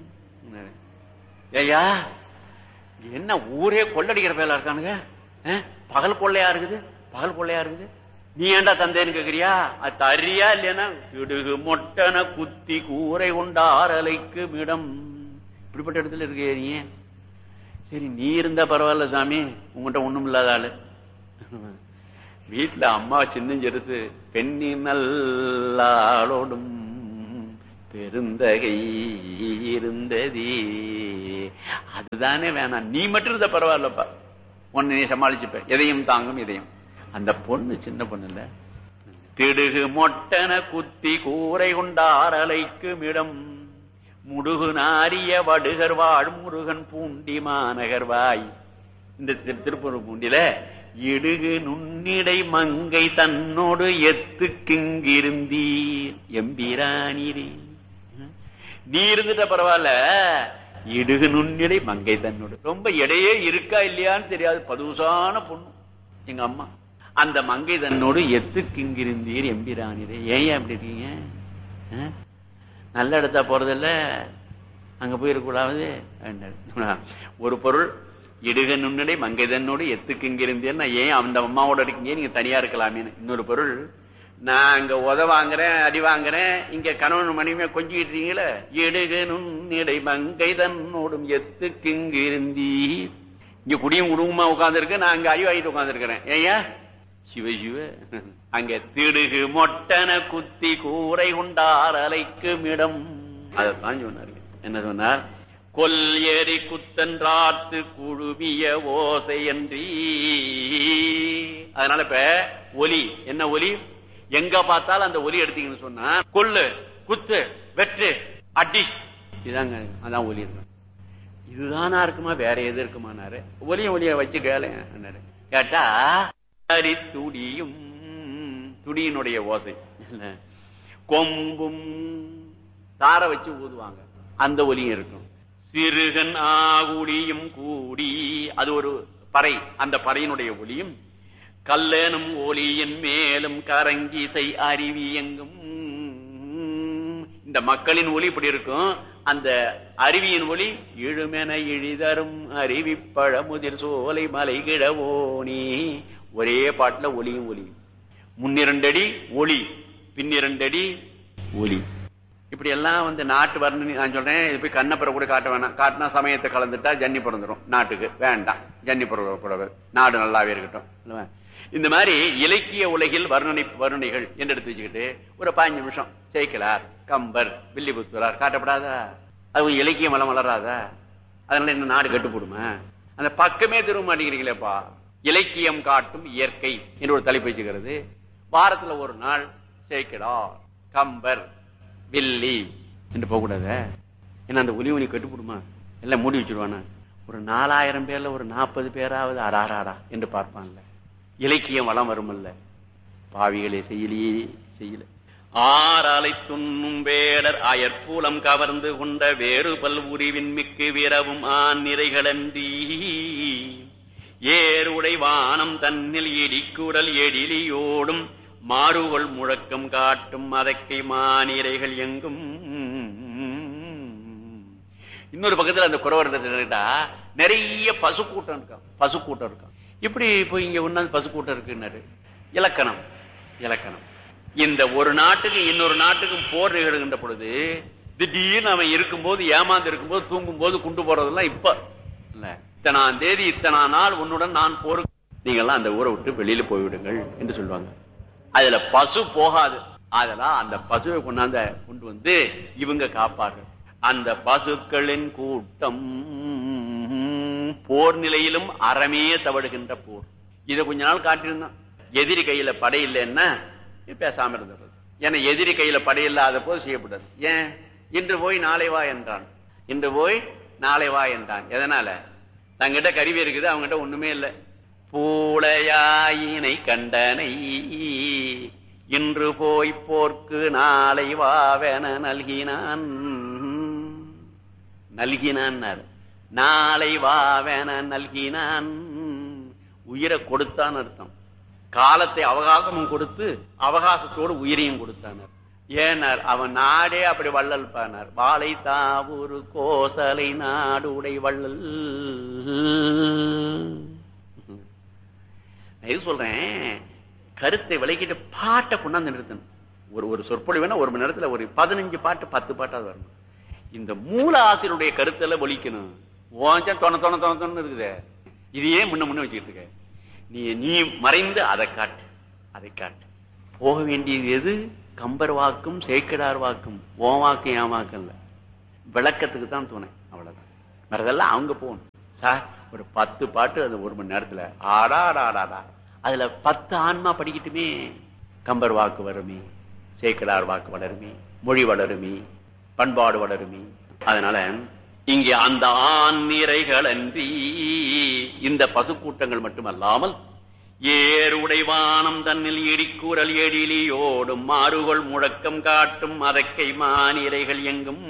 ஏயா என்ன ஊரே கொள்ளடிக்கிற பேலா இருக்கானுங்க, பகல் கொள்ளையா இருக்குது, பகல் கொள்ளையா இருக்குது. நீ ஏண்டா தந்தேன்னு கேக்குறியா, அது தரியா இல்லையா? திடுகு மொட்டன குத்தி கூரை கொண்டார் அலைக்கும் இடம். இப்படிப்பட்ட இடத்துல இருக்க நீ. சரி நீ இருந்தா பரவாயில்ல சாமி, உங்ககிட்ட ஒண்ணும் இல்லாத ஆளு. வீட்டுல அம்மா சின்னஞ்சிறுசு பெண்ணி நல்லாளோடும் பெருந்தகை இருந்ததே, அதுதானே வேணாம். நீ மட்டும் இருந்த பரவாயில்லப்பா, ஒன்னு நீ சமாளிச்சுப்ப, எதையும் தாங்கும் இதயம். அந்த பொண்ணு சின்ன பொண்ணு இல்ல. திடுகு மொட்டன குத்தி கூரை கொண்டாரலைக்கும் இடம் முடுகு நாரிய வடுகர் வாழ் முருகன் பூண்டி மாநகர்வாய். இந்த திருப்பூர் பூண்டில இடுகு நுண்ணிடை மங்கை தன்னோடு எத்துக்கிங்கிருந்தீர் எம்பிரானீரே. நீ இருந்துட்ட பரவாயில்ல, இடுகு நுண்ணிடை மங்கை தன்னோடு, ரொம்ப எடையே இருக்கா இல்லையான்னு தெரியாது, பதுசான பொண்ணு எங்க அம்மா. அந்த மங்கை தன்னோடு எத்துக்கிங்கிருந்தீர் எம்பிரானீரே. ஏன் அப்படி இருக்கீங்க? நல்ல இடத்தா போறதில்ல, அங்க போயிருக்கூடாது. ஒரு பொருள் இடுக நுண்ணடை மங்கை தன்னோடு எத்துக்கு இங்க இருந்தேன்னா ஏன் அந்த அம்மாவோட இருக்கீங்க, நீங்க தனியா இருக்கலாமேன்னு. இன்னொரு பொருள், நான் அங்க உத வாங்குறேன் அடி வாங்குறேன், இங்க கணவன் மனைவியா கொஞ்சிட்டு இருக்கீங்களே, இடுக நுண்ணடை மங்கை தன்னோடும் எத்துக்கு இங்க இருந்தீ. இங்க குடியும் குடும்பமா உட்கார்ந்து இருக்கு, நான் அங்க அடி வாங்கிட்டு உட்கார்ந்து இருக்கிறேன். ஏயா சிவ சிவ. அங்க திடுகு மொட்டன குத்தி கூரை கொண்டார் அலைக்கும் இடம். அதான் சொன்னாரு. என்ன சொன்னார்? கொல் ஏறி குத்தன்றாத்து குழுமிய ஓசை என்றீ. அதனால இப்ப ஒலி என்ன ஒலி, எங்க பார்த்தாலும் அந்த ஒலி எடுத்தீங்கன்னு சொன்னா, கொல்லு குத்து வெற்று அடி, இதாங்க அதான் ஒலி இருக்கு. இதுதானா இருக்குமா, வேற எது இருக்குமானாரு. ஒலிய ஒலிய வச்சு கேளு கேட்டா, துடியும் துடியினுடைய ஓசை, கொம்பும் தார வச்சு ஊதுவாங்க, அந்த ஒலியும் இருக்கும். சிறுகன் ஆகுடியும் கூடி, அது ஒரு பறை, அந்த பறையினுடைய ஒலியும். கல்லனும் ஒலியின் மேலும் கரங்கிசை அருவி எங்கும், இந்த மக்களின் ஒலி இப்படி இருக்கும். அந்த அருவியின் ஒலி இழுமென இழிதரும் அருவி பழமுதிர் சோலை மலை கிழவோனி. ஒரே பாட்டுல ஒலியும் ஒலியும். முன்னிரண்டடி ஒளி, பின்னிரண்டடி ஒலி. இப்படி எல்லாம் வந்து நாட்டு வர்ணனை நான் சொல்றேன். இது போய் கண்ணப்புற கூட காட்ட வேணாம். காட்டினா சமயத்தை கலந்துட்டா ஜன்னி பிறந்துடும். நாட்டுக்கு வேண்டாம், ஜன்னி பிறகு நாடு நல்லாவே இருக்கட்டும். இந்த மாதிரி இலக்கிய உலகில் வர்ணனை வர்ணனைகள் என்று எடுத்து வச்சுக்கிட்டு ஒரு பதினஞ்சு நிமிஷம் சேக்கிலார், கம்பர், வில்லிபுத்தூரார் காட்டப்படாதா? அது இலக்கியம் வளம் வளராதா? அதனால என்ன நாடு கட்டுப்படுமா? அந்த பக்கமே திரும்ப மாட்டேங்கிறீங்களேப்பா. இலக்கியம் காட்டும் இயற்கை என்று ஒரு தலைப்பு வச்சுக்கிறது. வாரத்துல ஒரு நாள் சேக்கிலார், கம்பர், வில்லி என்று போகக்கூடாத. ஏன்னா அந்த ஒலி ஒலி கட்டுப்படுமா? எல்லாம் மூடி வச்சிருவானா? ஒரு நாலாயிரம் பேர்ல ஒரு நாற்பது பேராவது அடாராடா என்று பார்ப்பான்ல. இலக்கியம் வளம் வருமல்ல. பாவிகளே செய்யலையே செய்யல. ஆறாலை துண்ணும் வேடர் அயற்பூலம் கவர்ந்து கொண்ட வேறு பல் உரிவின் மிக்கு விரவும் ஆண் நிறைகளன்றி ஏறுடை வானம் தன்னில் இடிக்குடல் எழிலியோடும் மாறுகொள் முழக்கம் காட்டும் அதற்கை மானிரைகள் எங்கும். இன்னொரு பக்கத்துல அந்த குறவர் நிறைய பசு கூட்டம் இருக்கான், பசு கூட்டம் இருக்கான். இப்படி இப்போ இங்க ஒன்னாந்து பசு கூட்டம் இருக்குன்னாரு. இலக்கணம் இலக்கணம் இந்த ஒரு நாட்டுக்கு இன்னொரு நாட்டுக்கும் போர் நிகழ்கின்ற பொழுது திடீர்னு அவன் இருக்கும்போது, ஏமாந்து இருக்கும்போது, தூங்கும் போது குண்டு போறதெல்லாம் இப்ப இல்ல. இத்தனாம் தேதி இத்தனா நாள் உன்னுடன் நான் போரு, நீங்கெல்லாம் அந்த ஊரை விட்டு வெளியில போய்விடுங்கள் என்று சொல்லுவாங்க. அதுல பசு போகாது. அதெல்லாம் அந்த பசுவை கொண்டாந்த கொண்டு வந்து இவங்க காப்பார்கள். அந்த பசுக்களின் கூட்டம் போர் நிலையிலும் அறமே தவடுகின்ற போர். இதை கொஞ்ச நாள் காட்டியிருந்தான். எதிரி கையில படை இல்லைன்னா பேசாம இருந்தது. ஏன்னா எதிரி கையில படை இல்லாத போது செய்யப்படாது. ஏன்? இன்று போய் நாளை வா என்றான். இன்று போய் நாளை வா என்றான். எதனால? தங்கிட்ட கருவி இருக்குது, அவங்ககிட்ட ஒண்ணுமே இல்லை. பூளையாயினை கண்டனை இன்று போய் போர்க்கு நாளை வாவென நல்கினான். நல்கினான் நாளை வாவென நல்கினான். உயிரை கொடுத்தான் அர்த்தம். காலத்தை அவகாசமும் கொடுத்து அவகாசத்தோடு உயிரையும் கொடுத்தானர். ஏனார்? அவன் நாடே அப்படி வள்ளல் பானார். வாழை தாவூரு கோசலை நாடுடை வள்ளல். நான் சொல்றேன், கருத்தை விளக்கிட்டு பாட்டை கொண்டாந்து நிறுத்தணும். ஒரு ஒரு சொற்பொழிவுனா ஒரு மணி நேரத்துல ஒரு பதினஞ்சு பாட்டு பத்து பாட்டாவது வரணும். இந்த மூல ஆசிரியருடைய கருத்துல ஒழிக்கணும். ஓஞ்சம் தொண தொண தொண தொண்ணு இருக்குது. இதையே முன்ன முன்ன வச்சுக்கிட்டு இருக்க. நீ நீ மறைந்து அதை காட்டு. அதை காட்டு. போக வேண்டியது எது? கம்பர் வாக்கும் சேக்கிடார் வாக்கும். ஓ வாக்கும் என் வாக்கும் இல்ல, விளக்கத்துக்கு தான் துணை, அவ்வளவுதான். வரதெல்லாம் அவங்க போகணும். சார் ஒரு பத்து பாட்டு அது ஒரு மணி நேரத்துல ஆடாடாடாடா, அதுல பத்து ஆன்மா படிக்கட்டுமே. கம்பர் வாக்கு வருமே, சேக்கிடார் வாக்கு வளருமே, மொழி வளருமே, பண்பாடு வளருமே. அதனால இங்கே அந்த ஆண் நிறைகள் அன்றி இந்த பசுக்கூட்டங்கள் மட்டுமல்லாமல் ஏறுடைவானம் தன்னில் இடிக்கூறல் எழிலியோடும் மாறுகொள் முழக்கம் காட்டும் அதற்கை மானிரைகள் எங்கும்.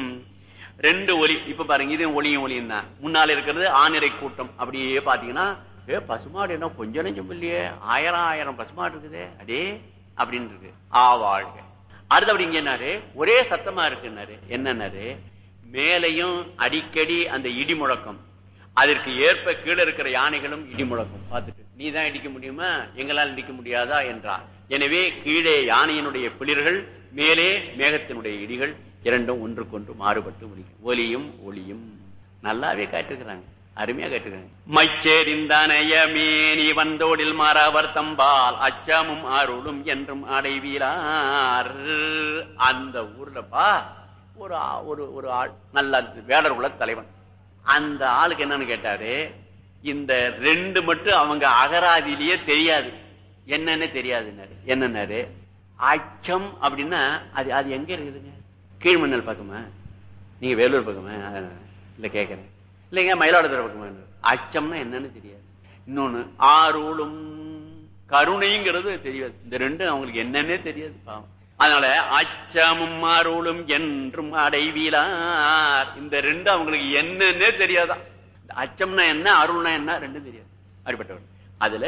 ரெண்டு ஒலி இப்ப பாருங்க, இது ஒலியும் ஒலியும் தான். முன்னால இருக்கிறது ஆனிரை கூட்டம். அப்படியே பாத்தீங்கன்னா ஏ பசுமாடு என்ன கொஞ்சம் நெஞ்சம் இல்லையே, ஆயிரம் ஆயிரம் பசுமாடு இருக்குதே அடே அப்படின்னு இருக்கு. ஆ வாழ்க. அடுத்து அப்படி இங்க என்னாரு, ஒரே சத்தமா இருக்குன்னாரு. என்னன்னாரு, மேலையும் அடிக்கடி அந்த இடி முழக்கம், அதற்கு ஏற்ப கீழே இருக்கிற யானைகளும் இடி முழக்கம் பார்த்துட்டு நீ தான் இடிக்க முடியுமா, எங்களால் இடிக்க முடியாதா என்றார். எனவே கீழே யானையினுடைய பிளிர்கள், மேலே மேகத்தினுடைய இடிகள், இரண்டும் ஒன்றுக்கொன்று மாறுபட்டு முடியும். ஒலியும் ஒளியும் நல்லாவே காட்டிருக்கிறாங்க, அருமையா கேட்டுக்கிறாங்க. மைச்சேரிந்தனைய மேனி வந்தோடில் மாறவர் தம்பால் அச்சமும் அருளும் என்றும் அடைவீரார். அந்த ஊர்லப்பா ஒரு ஒரு ஒரு ஆள் நல்ல வேடர் குல தலைவன். அந்த ஆளுக்கு என்னன்னு கேட்டாரு, இந்த ரெண்டு மட்டும் அவங்க அகராதியிலேயே தெரியாது, என்னன்னு தெரியாதுன்னாரு. என்னன்னாரு, அச்சம் அப்படின்னா அது அது எங்க இருக்குதுங்க? கீழ்மண்ணல் பக்கமா, நீங்க வேலூர் பக்கமா? இல்ல கேட்கறேன், இல்லைங்க மயிலாடுதுறை பக்கமா? அச்சம்னா என்னன்னு தெரியாது. இன்னொன்னு ஆருளும் கருணைங்கிறது தெரியாது. இந்த ரெண்டும் அவங்களுக்கு என்னன்னே தெரியாது பாவம். அதனால அச்சமும் அருளும் என்றும் அடைவீலார். இந்த ரெண்டு அவங்களுக்கு என்னன்னே தெரியாதான். அச்சம்னா என்ன, அருள்னா என்ன, ரெண்டும் தெரியாது. அப்படிப்பட்டவர். அதுல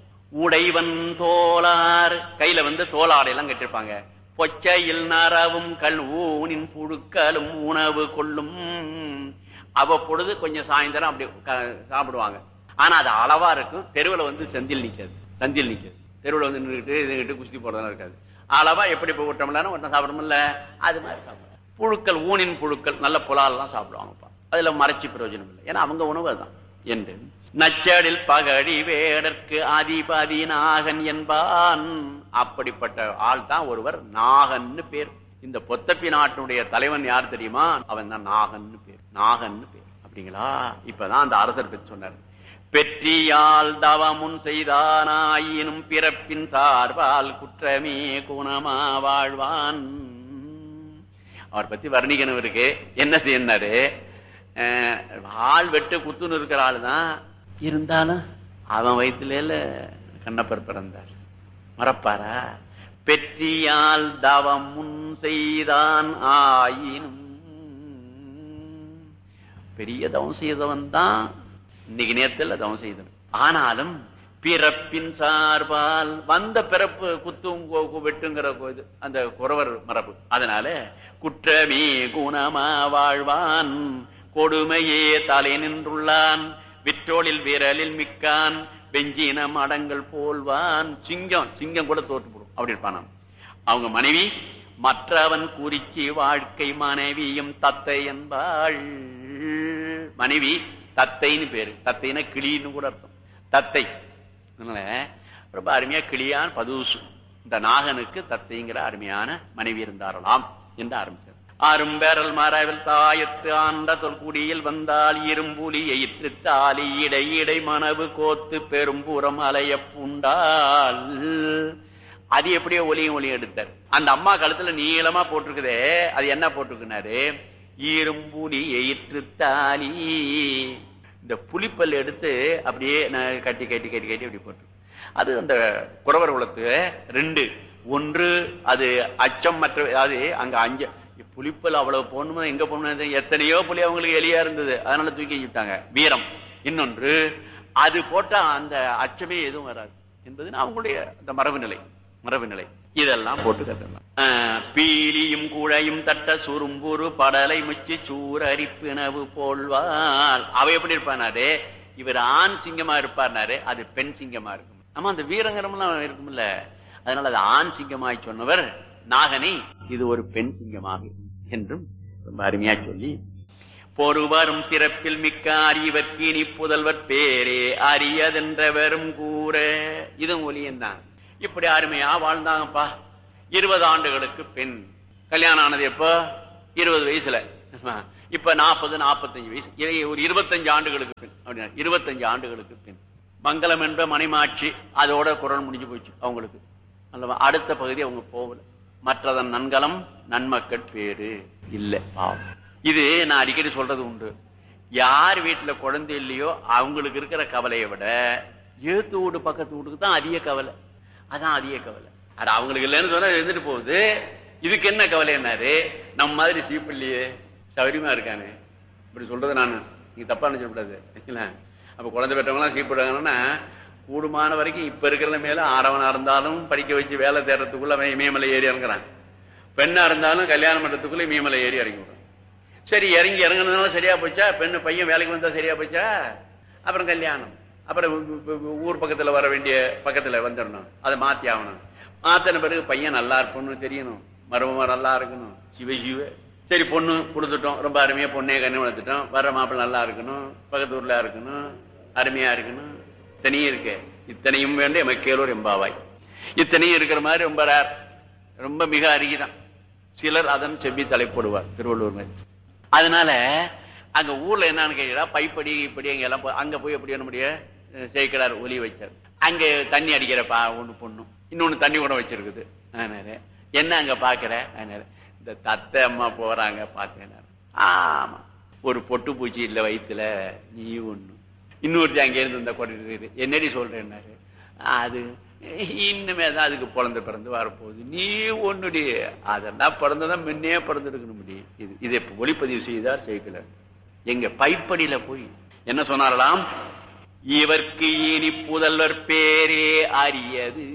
உடைவன் தோளார், கையில வந்து தோளாடை எல்லாம் கட்டிருப்பாங்க. பொச்சையில் நரவும் கல் ஊனின் புழுக்களும் உணவு கொள்ளும். அவ்வப்பொழுது கொஞ்சம் சாயந்தரம் அப்படி சாப்பிடுவாங்க. ஆனா அது அளவா இருக்கும். தெருவில் வந்து செந்தில் நிக்காது, சந்தில் நிக்காது. தெருவில் வந்து நின்றுட்டு இதுகிட்டு குஸ்தி போறதெல்லாம் இருக்காது. அளவா எப்படி போய் விட்டோம்ல ஒன்றும் சாப்பிடணும்ல, அது மாதிரி சாப்பிடுவாங்க. புழுக்கள், ஊனின் புழுக்கள், நல்ல புலால் எல்லாம் சாப்பிடுவாங்கப்பா. அதுல மறைச்சி பிரயோஜனம் இல்லை, ஏன்னா அவங்க உணவு தான் என்று. நச்சடில் பகடி வேடற்கு அதிபதி நாகன் என்பான். அப்படிப்பட்ட ஆள் தான் ஒருவர் நாகன்னு பேர். இந்த பொத்தப்பி நாட்டினுடைய தலைவன் யார் தெரியுமா? அவன் தான் நாகன்னு பேர். நாகன்னு பேர். அப்படிங்களா? இப்பதான் அந்த அரசர் பற்றி சொன்னார். பெற்றியால் தவமுன் செய்தானாயினும் பிறப்பின் சார்பால் குற்றமே குணமா வாழ்வான். அவர் பத்தி வர்ணிக்கணும் இருக்கு. என்ன செய்யறாரு, ஆள் வெட்டு குத்துன்னு இருக்கிற ஆளு தான் இருந்தாலும் அவன் வயிற்றுல கண்ணப்பர் பிறந்தார், மறப்பாரா? பெற்றியால் தவம் முன் செய்தான் ஆயினும், பெரிய தவம் செய்தவன் தான் இன்னைக்கு நேரத்தில் தவம் செய்தவன். ஆனாலும் பிறப்பின் சார்பால் வந்த பிறப்பு குத்தும் வெட்டுங்கிற அந்த குறவர் மரபு. அதனால குற்றமே குணமா வாழ்வான், கொடுமையே தலை நின்றுள்ளான், விற்றோளில் விரலில் மிக்கான், வெஞ்சின மடங்கள் போல்வான். சிங்கம் சிங்கம் கூட தோற்று போடும் அப்படி இருப்பான். அவங்க மனைவி மற்றவன் குறிச்சி வாழ்க்கை மனைவியும் தத்தை என்பாள். மனைவி தத்தைன்னு பேரு. தத்தைன்னா கிளின்னு கூட அர்த்தம், தத்தை. ரொம்ப அருமையா கிளியான் பதுசு. இந்த நாகனுக்கு தத்தைங்கிற அருமையான மனைவி இருந்தாரலாம் என்று ஆரம்பிச்சார். அரும்பெறல் மரவில் தாயத்து ஆண்ட தொல்குடியில் வந்தால் இரும்புலி எயிற்று தாலி இடை இடை மனவு கோத்து பெரும்புறம் அலைய பூண்டாள். அது எப்படியோ ஒலியும் ஒலியும் எடுத்தார். அந்த அம்மா கழுத்துல நீளமா போட்டிருக்குதே, அது என்ன போட்டிருக்குனாரு, இரும்புலி எயிற்று தாலி. இந்த புலிப்பல் எடுத்து அப்படியே கட்டி கட்டி கட்டி கட்டி அப்படி போட்டு, அது அந்த குறவர் குலத்து ரெண்டு. ஒன்று அது அச்சம், மற்ற அது அங்க அஞ்ச புலிப்பல் அவ்வளவு போகணுமா, எங்க போகணும், எத்தனையோ புலி அவங்களுக்கு எலியா இருந்தது, அதனால தூக்கி வச்சுட்டாங்க, வீரம். இன்னொன்று அது போட்டா அந்த அச்சமே எதுவும் வராது என்பது அவங்களுடைய அந்த மரபு நிலை. மரபு நிலை இதெல்லாம் போட்டு கட்டலாம். பீலியும் குழையும் தட்ட சுரும்புரு படலை முச்சி சூரரிப்பினவு போல்வாள். அவ எப்படி இருப்பானாரு, இவர் ஆண் சிங்கமா இருப்பார்னாரு, அது பெண் சிங்கமா இருக்கும். ஆமா, அந்த வீரங்கரம்லாம் இருக்கும்ல, அதனால அது ஆண் சிங்கமாய் சொன்னவர் நாகனை இது ஒரு பெண் சிங்கமாக என்றும் ரொம்ப அருமையா சொல்லி, பொறுவரும் சிறப்பில் மிக்க அறிவர்க்கினி புதல்வர் பேரே அரியதென்ற வெறும் கூற. இதுவும் ஒலியன் தான். இப்படி அருமையா வாழ்ந்தாங்கப்பா. இருபது ஆண்டுகளுக்கு பின் கல்யாணம் ஆனது எப்போ? இருபது வயசுல. இப்ப நாற்பது நாற்பத்தஞ்சு வயசு, ஒரு இருபத்தஞ்சு ஆண்டுகளுக்கு பின் அப்படின்னா இருபத்தஞ்சு ஆண்டுகளுக்கு பின் மங்களம் என்ற மணிமாட்சி அதோட குரல் முடிஞ்சு போச்சு அவங்களுக்கு. அல்லவா? அடுத்த பகுதி அவங்க போகல. மற்றதன் நன்கலம் நன்மக்கள் பேரு இல்ல பாவம். இது நான் அடிக்கடி சொல்றது உண்டு. யார் வீட்டுல குழந்தை இல்லையோ அவங்களுக்கு இருக்கிற கவலையை விட ஏத்து வீடு பக்கத்து வீட்டுக்கு தான் அதிக கவலை. அதான் அதிக கவலை. அது அவங்களுக்கு இல்லைன்னு சொன்னா இருந்துட்டு போகுது. இதுக்கு என்ன கவலை என்னாரு? நம்ம மாதிரி சீப்பிள்ளையே சௌரியமா இருக்கானே இப்படி சொல்றது. நான் நீங்க தப்பா நினைச்சக்கூடாது. அப்ப குழந்தை பெற்றவங்களாம் சீப்பிடுறாங்கன்னா கூடுமான வரைக்கும் இப்ப இருக்கிற மேல ஆடவனா இருந்தாலும் படிக்க வச்சு வேலை தேடுறதுக்குள்ள அவன் இமயமலை ஏறி இறங்குறான். பெண்ணா இருந்தாலும் கல்யாணம் பண்றதுக்குள்ள இமயமலை ஏறி இறங்கி விடுறான். சரி, இறங்கி இறங்குனதுனால சரியா போச்சா? பெண்ணு பையன் வேலைக்கு வந்தா சரியா போச்சா? அப்புறம் கல்யாணம், அப்புறம் ஊர் பக்கத்துல வர வேண்டிய பக்கத்துல வந்துடணும். அதை மாத்தி ஆகணும். மாத்தின பிறகு பையன் நல்லா இருக்கணும்னு தெரியணும், மருமம் நல்லா இருக்கணும். சிவ சிவ சரி, பொண்ணு கொடுத்துட்டோம், ரொம்ப அருமையா பொண்ணே கண்ணு வளர்த்துட்டோம். வர்ற மாப்பிள்ள நல்லா இருக்கணும், பக்கத்து ஊர்ல இருக்கணும், அருமையா இருக்கணும். இத்தனையும் இருக்கு. இத்தனையும் வேண்டிய மக்கேலூர் எம்பாவாய். இத்தனையும் இருக்கிற மாதிரி ரொம்ப ரேர், ரொம்ப மிக அருகிதான். சிலர் அதன் செவ்வி தலைப்படுவார் திருவள்ளூர் மாதிரி. அதனால அங்க ஊர்ல என்னன்னு கேட்கிறா, பைப்படி இப்படி அங்க எல்லாம் அங்க போய் எப்படி என்ன முடிய சேர்க்கிறார், ஒலி வச்சார். அங்க தண்ணி அடிக்கிறப்பா ஒண்ணு பொண்ணும், இன்னொன்னு தண்ணி கூட வச்சிருக்குது. அதனால என்ன அங்க பாக்குற? அதனால இந்த தத்தை அம்மா போறாங்க பார்த்தேன். ஆமா, ஒரு பொட்டு பூச்சி இல்ல வயிற்றுல, நீ ஒண்ணு. இன்னொருத்தி அங்கே இருந்து இந்த கொண்டு என்னடி சொல்றேன்னாரு. அது இன்னுமே தான் அதுக்கு பிறந்த பிறந்து வரப்போகுது, நீ ஒண்ணுடி. அதெல்லாம் பிறந்ததான் முன்னே பிறந்திருக்கணும் முடியும். இது இதை ஒளிப்பதிவு செய்தார் சேர்க்கல. எங்க பைப்படியில போய் என்ன சொன்னாரலாம், இவர்க்கு இனி புதல்வர் பேரே அறியது.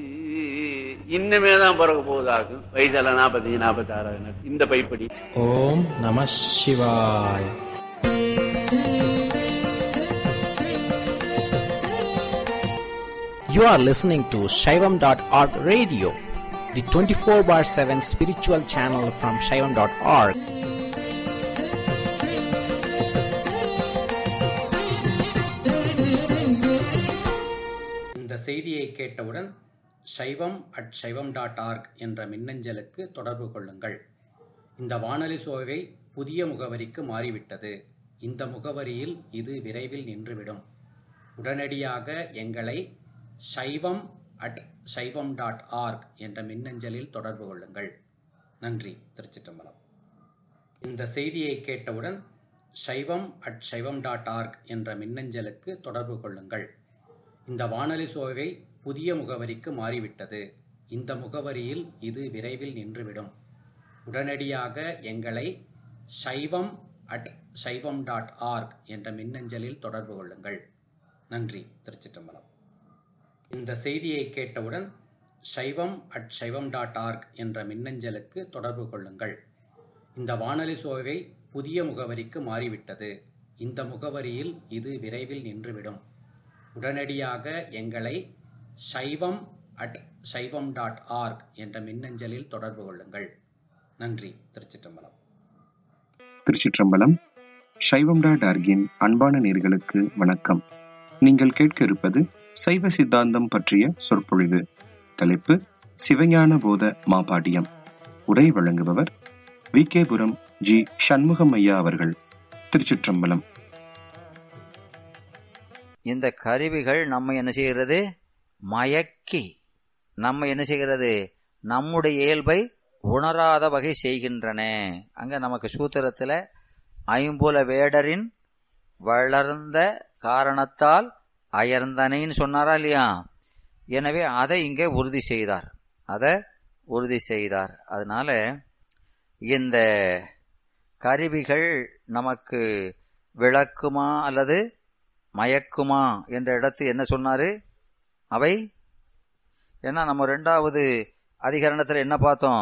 இன்னுமே தான் பிறக்க போவதாகும். வயசெல்லாம் நாற்பத்தஞ்சு நாற்பத்தி ஆறாவது இந்த பைப்படி. ஓம் நம சிவாய. You are listening to Shaivam dot org radio, the twenty-four bar seven spiritual channel from Shaivam dot org. இந்த செய்தியை கேட்டவுடன் சைவம் அட் சைவம் டாட் ஆர்க் என்ற மின்னஞ்சலுக்கு தொடர்பு கொள்ளுங்கள். இந்த வானொலி சோவை புதிய முகவரிக்கு மாறிவிட்டது. இந்த முகவரியில் இது விரைவில் நின்றுவிடும். உடனடியாக எங்களை சைவம் அட் சைவம் டாட் ஆர்க் என்ற மின்னஞ்சலில் தொடர்பு கொள்ளுங்கள். நன்றி. திருச்சிற்றம்பலம். இந்த செய்தியை கேட்டவுடன் சைவம் அட் சைவம் டாட் ஆர்க் என்ற மின்னஞ்சலுக்கு தொடர்பு கொள்ளுங்கள். இந்த வானொலி சோவை புதிய முகவரிக்கு மாறிவிட்டது. இந்த முகவரியில் இது விரைவில் நின்றுவிடும். உடனடியாக எங்களை சைவம் அட் சைவம் டாட் ஆர்க் என்ற மின்னஞ்சலில் தொடர்பு கொள்ளுங்கள். நன்றி. திருச்சிற்றம்பலம். இந்த செய்தியை கேட்டவுடன் சைவம் அட் சைவம் டாட் ஆர்க் என்ற மின்னஞ்சலுக்கு தொடர்பு கொள்ளுங்கள். இந்த வானொலி சோவை புதிய முகவரிக்கு மாறிவிட்டது. இந்த முகவரியில் இது விரைவில் நின்றுவிடும். உடனடியாக எங்களை சைவம் அட் சைவம் டாட் ஆர்க் என்ற மின்னஞ்சலில் தொடர்பு கொள்ளுங்கள். நன்றி. திருச்சிற்றம்பலம். திருச்சிற்றம்பலம். சைவம் டாட் ஆர்கின் அன்பான நேயர்களுக்கு வணக்கம். நீங்கள் கேட்க இருப்பது சைவ சித்தாந்தம் பற்றிய சொற்பொழிவு. தலைப்பு சிவஞான போத மாபாடியம். உரை வழங்குபவர் வி கே புரம் ஜி சண்முகம் ஐயா அவர்கள். திருச்சிற்றம்பலம். இந்த கருவிகள் நம்ம என்ன செய்கிறது? மயக்கி நம்ம என்ன செய்கிறது? நம்முடைய இயல்பை உணராத வகை செய்கின்றன. அங்க நமக்கு சூத்திரத்துல ஐம்புல வேடரின் வளர்ந்த காரணத்தால் அயர்ந்தனைன்னு சொன்னாரா இல்லையா? எனவே அதை இங்கே உறுதி செய்தார். அதை உறுதி செய்தார். அதனால இந்த கருவிகள் நமக்கு விளக்குமா அல்லது மயக்குமா என்ற இடத்து என்ன சொன்னாரு? அவை ஏன்னா நம்ம ரெண்டாவது அதிகரணத்தில் என்ன பார்த்தோம்?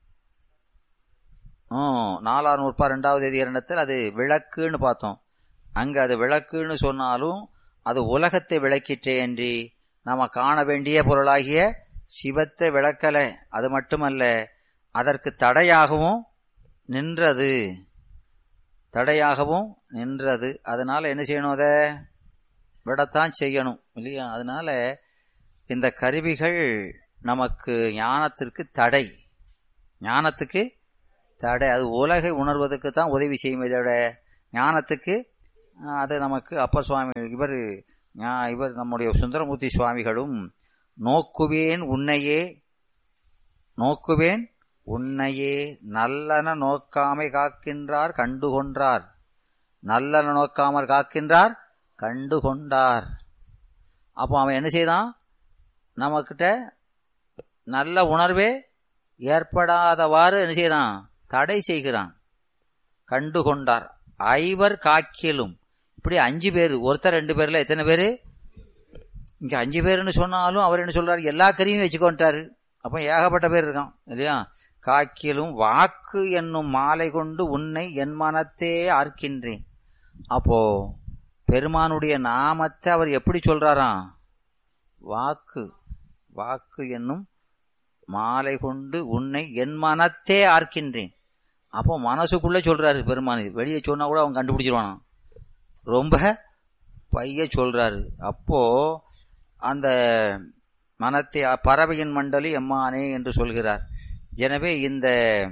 நாலாறு நூற்பா ரெண்டாவது அதிகரணத்தில் அது விளக்குன்னு பார்த்தோம். அங்க அது விளக்குன்னு சொன்னாலும் அது உலகத்தை விளக்கிற்றே என்று நாம காண வேண்டிய பொருளாகிய சிவத்தை விளக்கல. அது மட்டுமல்ல, அதற்கு தடையாகவும் நின்றது. தடையாகவும் நின்றது. அதனால என்ன செய்யணும்? அதை விடத்தான் செய்யணும் இல்லையா? அதனால இந்த கருவிகள் நமக்கு ஞானத்திற்கு தடை, ஞானத்துக்கு தடை. அது உலகை உணர்வதற்கு தான் உதவி செய்யும். இதோட ஞானத்துக்கு அது நமக்கு அப்பர் சுவாமி இவர் இவர் நம்முடைய சுந்தரமூர்த்தி சுவாமிகளும் நோக்குவேன் உன்னையே நோக்குவேன் உன்னையே நல்லன நோக்காமை காக்கின்றார் கண்டுகொன்றார், நல்லன நோக்காமற் காக்கின்றார் கண்டுகொண்டார். அப்போ அவன் என்ன செய்தான், நம்மக்கிட்ட நல்ல உணர்வே ஏற்படாதவாறு என்ன செய்யறான், தடை செய்கிறான். கண்டுகொண்டார் ஐவர் காக்கிலும். இப்படி அஞ்சு பேர், ஒருத்தர் ரெண்டு பேர்ல எத்தனை பேரு இங்க அஞ்சு பேருன்னு சொன்னாலும் அவர் என்ன சொல்றாரு, எல்லா கருவியும் வச்சுக்கொண்டாரு. அப்ப ஏகப்பட்ட பேர் இருக்கான் இல்லையா. காக்கிலும் வாக்கு என்னும் மாலை கொண்டு உன்னை என் மனத்தே ஆர்க்கின்றேன். அப்போ பெருமானுடைய நாமத்தை அவர் எப்படி சொல்றாராம், வாக்கு வாக்கு என்னும் மாலை கொண்டு உன்னை என் மனத்தே ஆர்க்கின்றேன். அப்போ மனசுக்குள்ள சொல்றாரு பெருமான், வெளியே சொன்னா கூட அவன் கண்டுபிடிச்சிருவானா, ரொம்ப பைய சொல்றாரு. அப்போ அந்த மனத்தை பறவையின் மண்டலி எம்மானே என்று சொல்கிறார். எனவே இந்த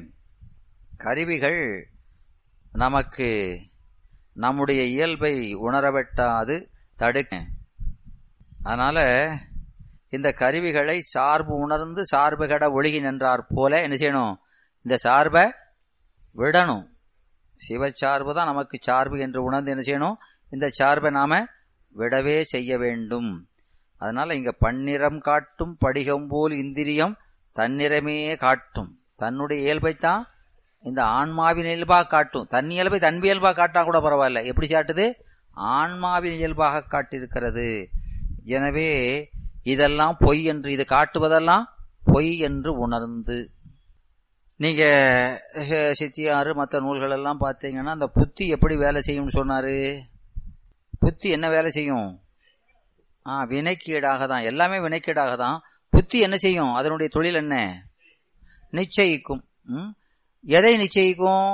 கருவிகள் நமக்கு நம்முடைய இயல்பை உணரவெட்டாது தடுக்க. அதனால இந்த கருவிகளை சார்பு உணர்ந்து சார்பு கட ஒழுகி நின்றார் போல என்ன செய்யணும், இந்த சார்பை விடணும். சிவச்சார்பு தான் நமக்கு சார்பு என்று உணர்ந்து என்ன செய்யணும், இந்த சார்பை நாம விடவே செய்ய வேண்டும். அதனால இங்க பன்னிறம் காட்டும் படிகம் போல் இந்திரியம் தன்னிறமே காட்டும். தன்னுடைய இயல்பைத்தான் இந்த ஆன்மாவின் இயல்பாக காட்டும். தன் இயல்பை தன் இயல்பாக காட்டா கூட பரவாயில்ல. எப்படி காட்டுது, ஆன்மாவின் இயல்பாக காட்டியிருக்கிறது. எனவே இதெல்லாம் பொய் என்று, இது காட்டுவதெல்லாம் பொய் என்று உணர்ந்து, நீங்க சித்தியாறு மற்ற நூல்கள் எல்லாம் பார்த்தீங்கன்னா அந்த புத்தி எப்படி வேலை செய்யும்னு சொன்னாரு. புத்தி என்ன வேலை செய்யும், ஆ வினைக்கீடாக தான், எல்லாமே வினைக்கீடாக தான். புத்தி என்ன செய்யும், அதனுடைய தொழில் என்ன, நிச்சயிக்கும். ம் எதை நிச்சயிக்கும்,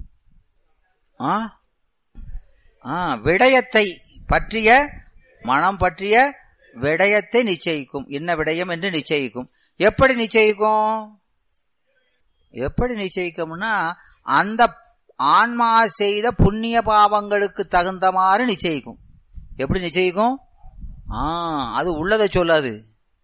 ஆ ஆ விடயத்தை பற்றிய, மனம் பற்றிய விடயத்தை நிச்சயிக்கும். என்ன விடயம் என்று நிச்சயிக்கும். எப்படி நிச்சயிக்கும், எப்படி நிச்சயிக்கும்னா அந்த ஆன்மா செய்த புண்ணிய பாவங்களுக்கு தகுந்த மாதிரி நிச்சயிக்கும். எப்படி நிச்சயிக்கும், ஆ அது உள்ளதை சொல்லாது.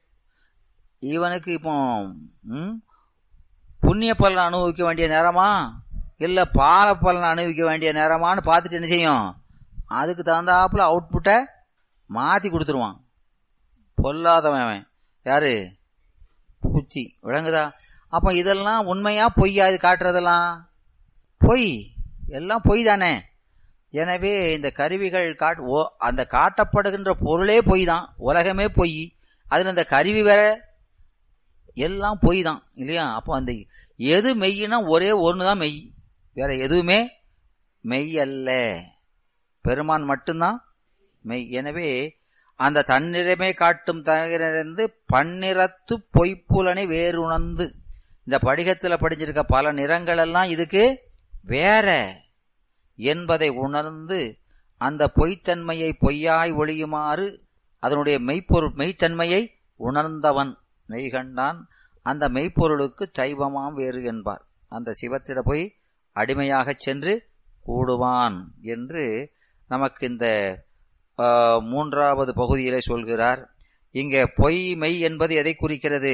இவனுக்கு இப்போ ம் புண்ணிய பலனை அனுபவிக்க வேண்டிய நேரமா இல்ல பால பலனை அனுபவிக்க வேண்டிய நேரமான்னு பார்த்துட்டு என்ன செய்யும், அதுக்கு தகுந்தாப்புல அவுட்புட்டை மாத்தி கொடுத்துருவான். பொல்லாதவன் யாரு, புத்தி. விளங்குதா? அப்ப இதெல்லாம் உண்மையா பொய்யா, இது காட்டுறதெல்லாம் பொய், எல்லாம் பொய் தானே. எனவே இந்த கருவிகள் காட் ஓ அந்த காட்டப்படுகின்ற பொருளே பொய் தான், உலகமே பொய், அதுல இந்த கருவி வேற, எல்லாம் பொய் தான் இல்லையா. அப்போ அந்த எது மெய்னா ஒரே ஒண்ணுதான் மெய், வேற எதுவுமே மெய் அல்ல, பெருமான் மட்டும்தான் மெய். எனவே அந்த தன்னிறமே காட்டும் தனிறந்து பன்னிறத்து பொய்ப்புலனை வேறு உணர்ந்து, இந்த படிகத்துல படிஞ்சிருக்க பல நிறங்கள் எல்லாம் இதுக்கு வேற என்பதை உணர்ந்து அந்த பொய்த்தன்மையை பொய்யாய் ஒழியுமாறு அதனுடைய மெய்ப்பொருள் மெய்த்தன்மையை உணர்ந்தவன் மெய்கண்டான். அந்த மெய்ப்பொருளுக்கு தெய்வமாம் வேறு என்பார். அந்த சிவத்திட போய் அடிமையாக சென்று கூடுவான் என்று நமக்கு இந்த மூன்றாவது பகுதியிலே சொல்கிறார். இங்கே பொய் மெய் என்பது எதை குறிக்கிறது,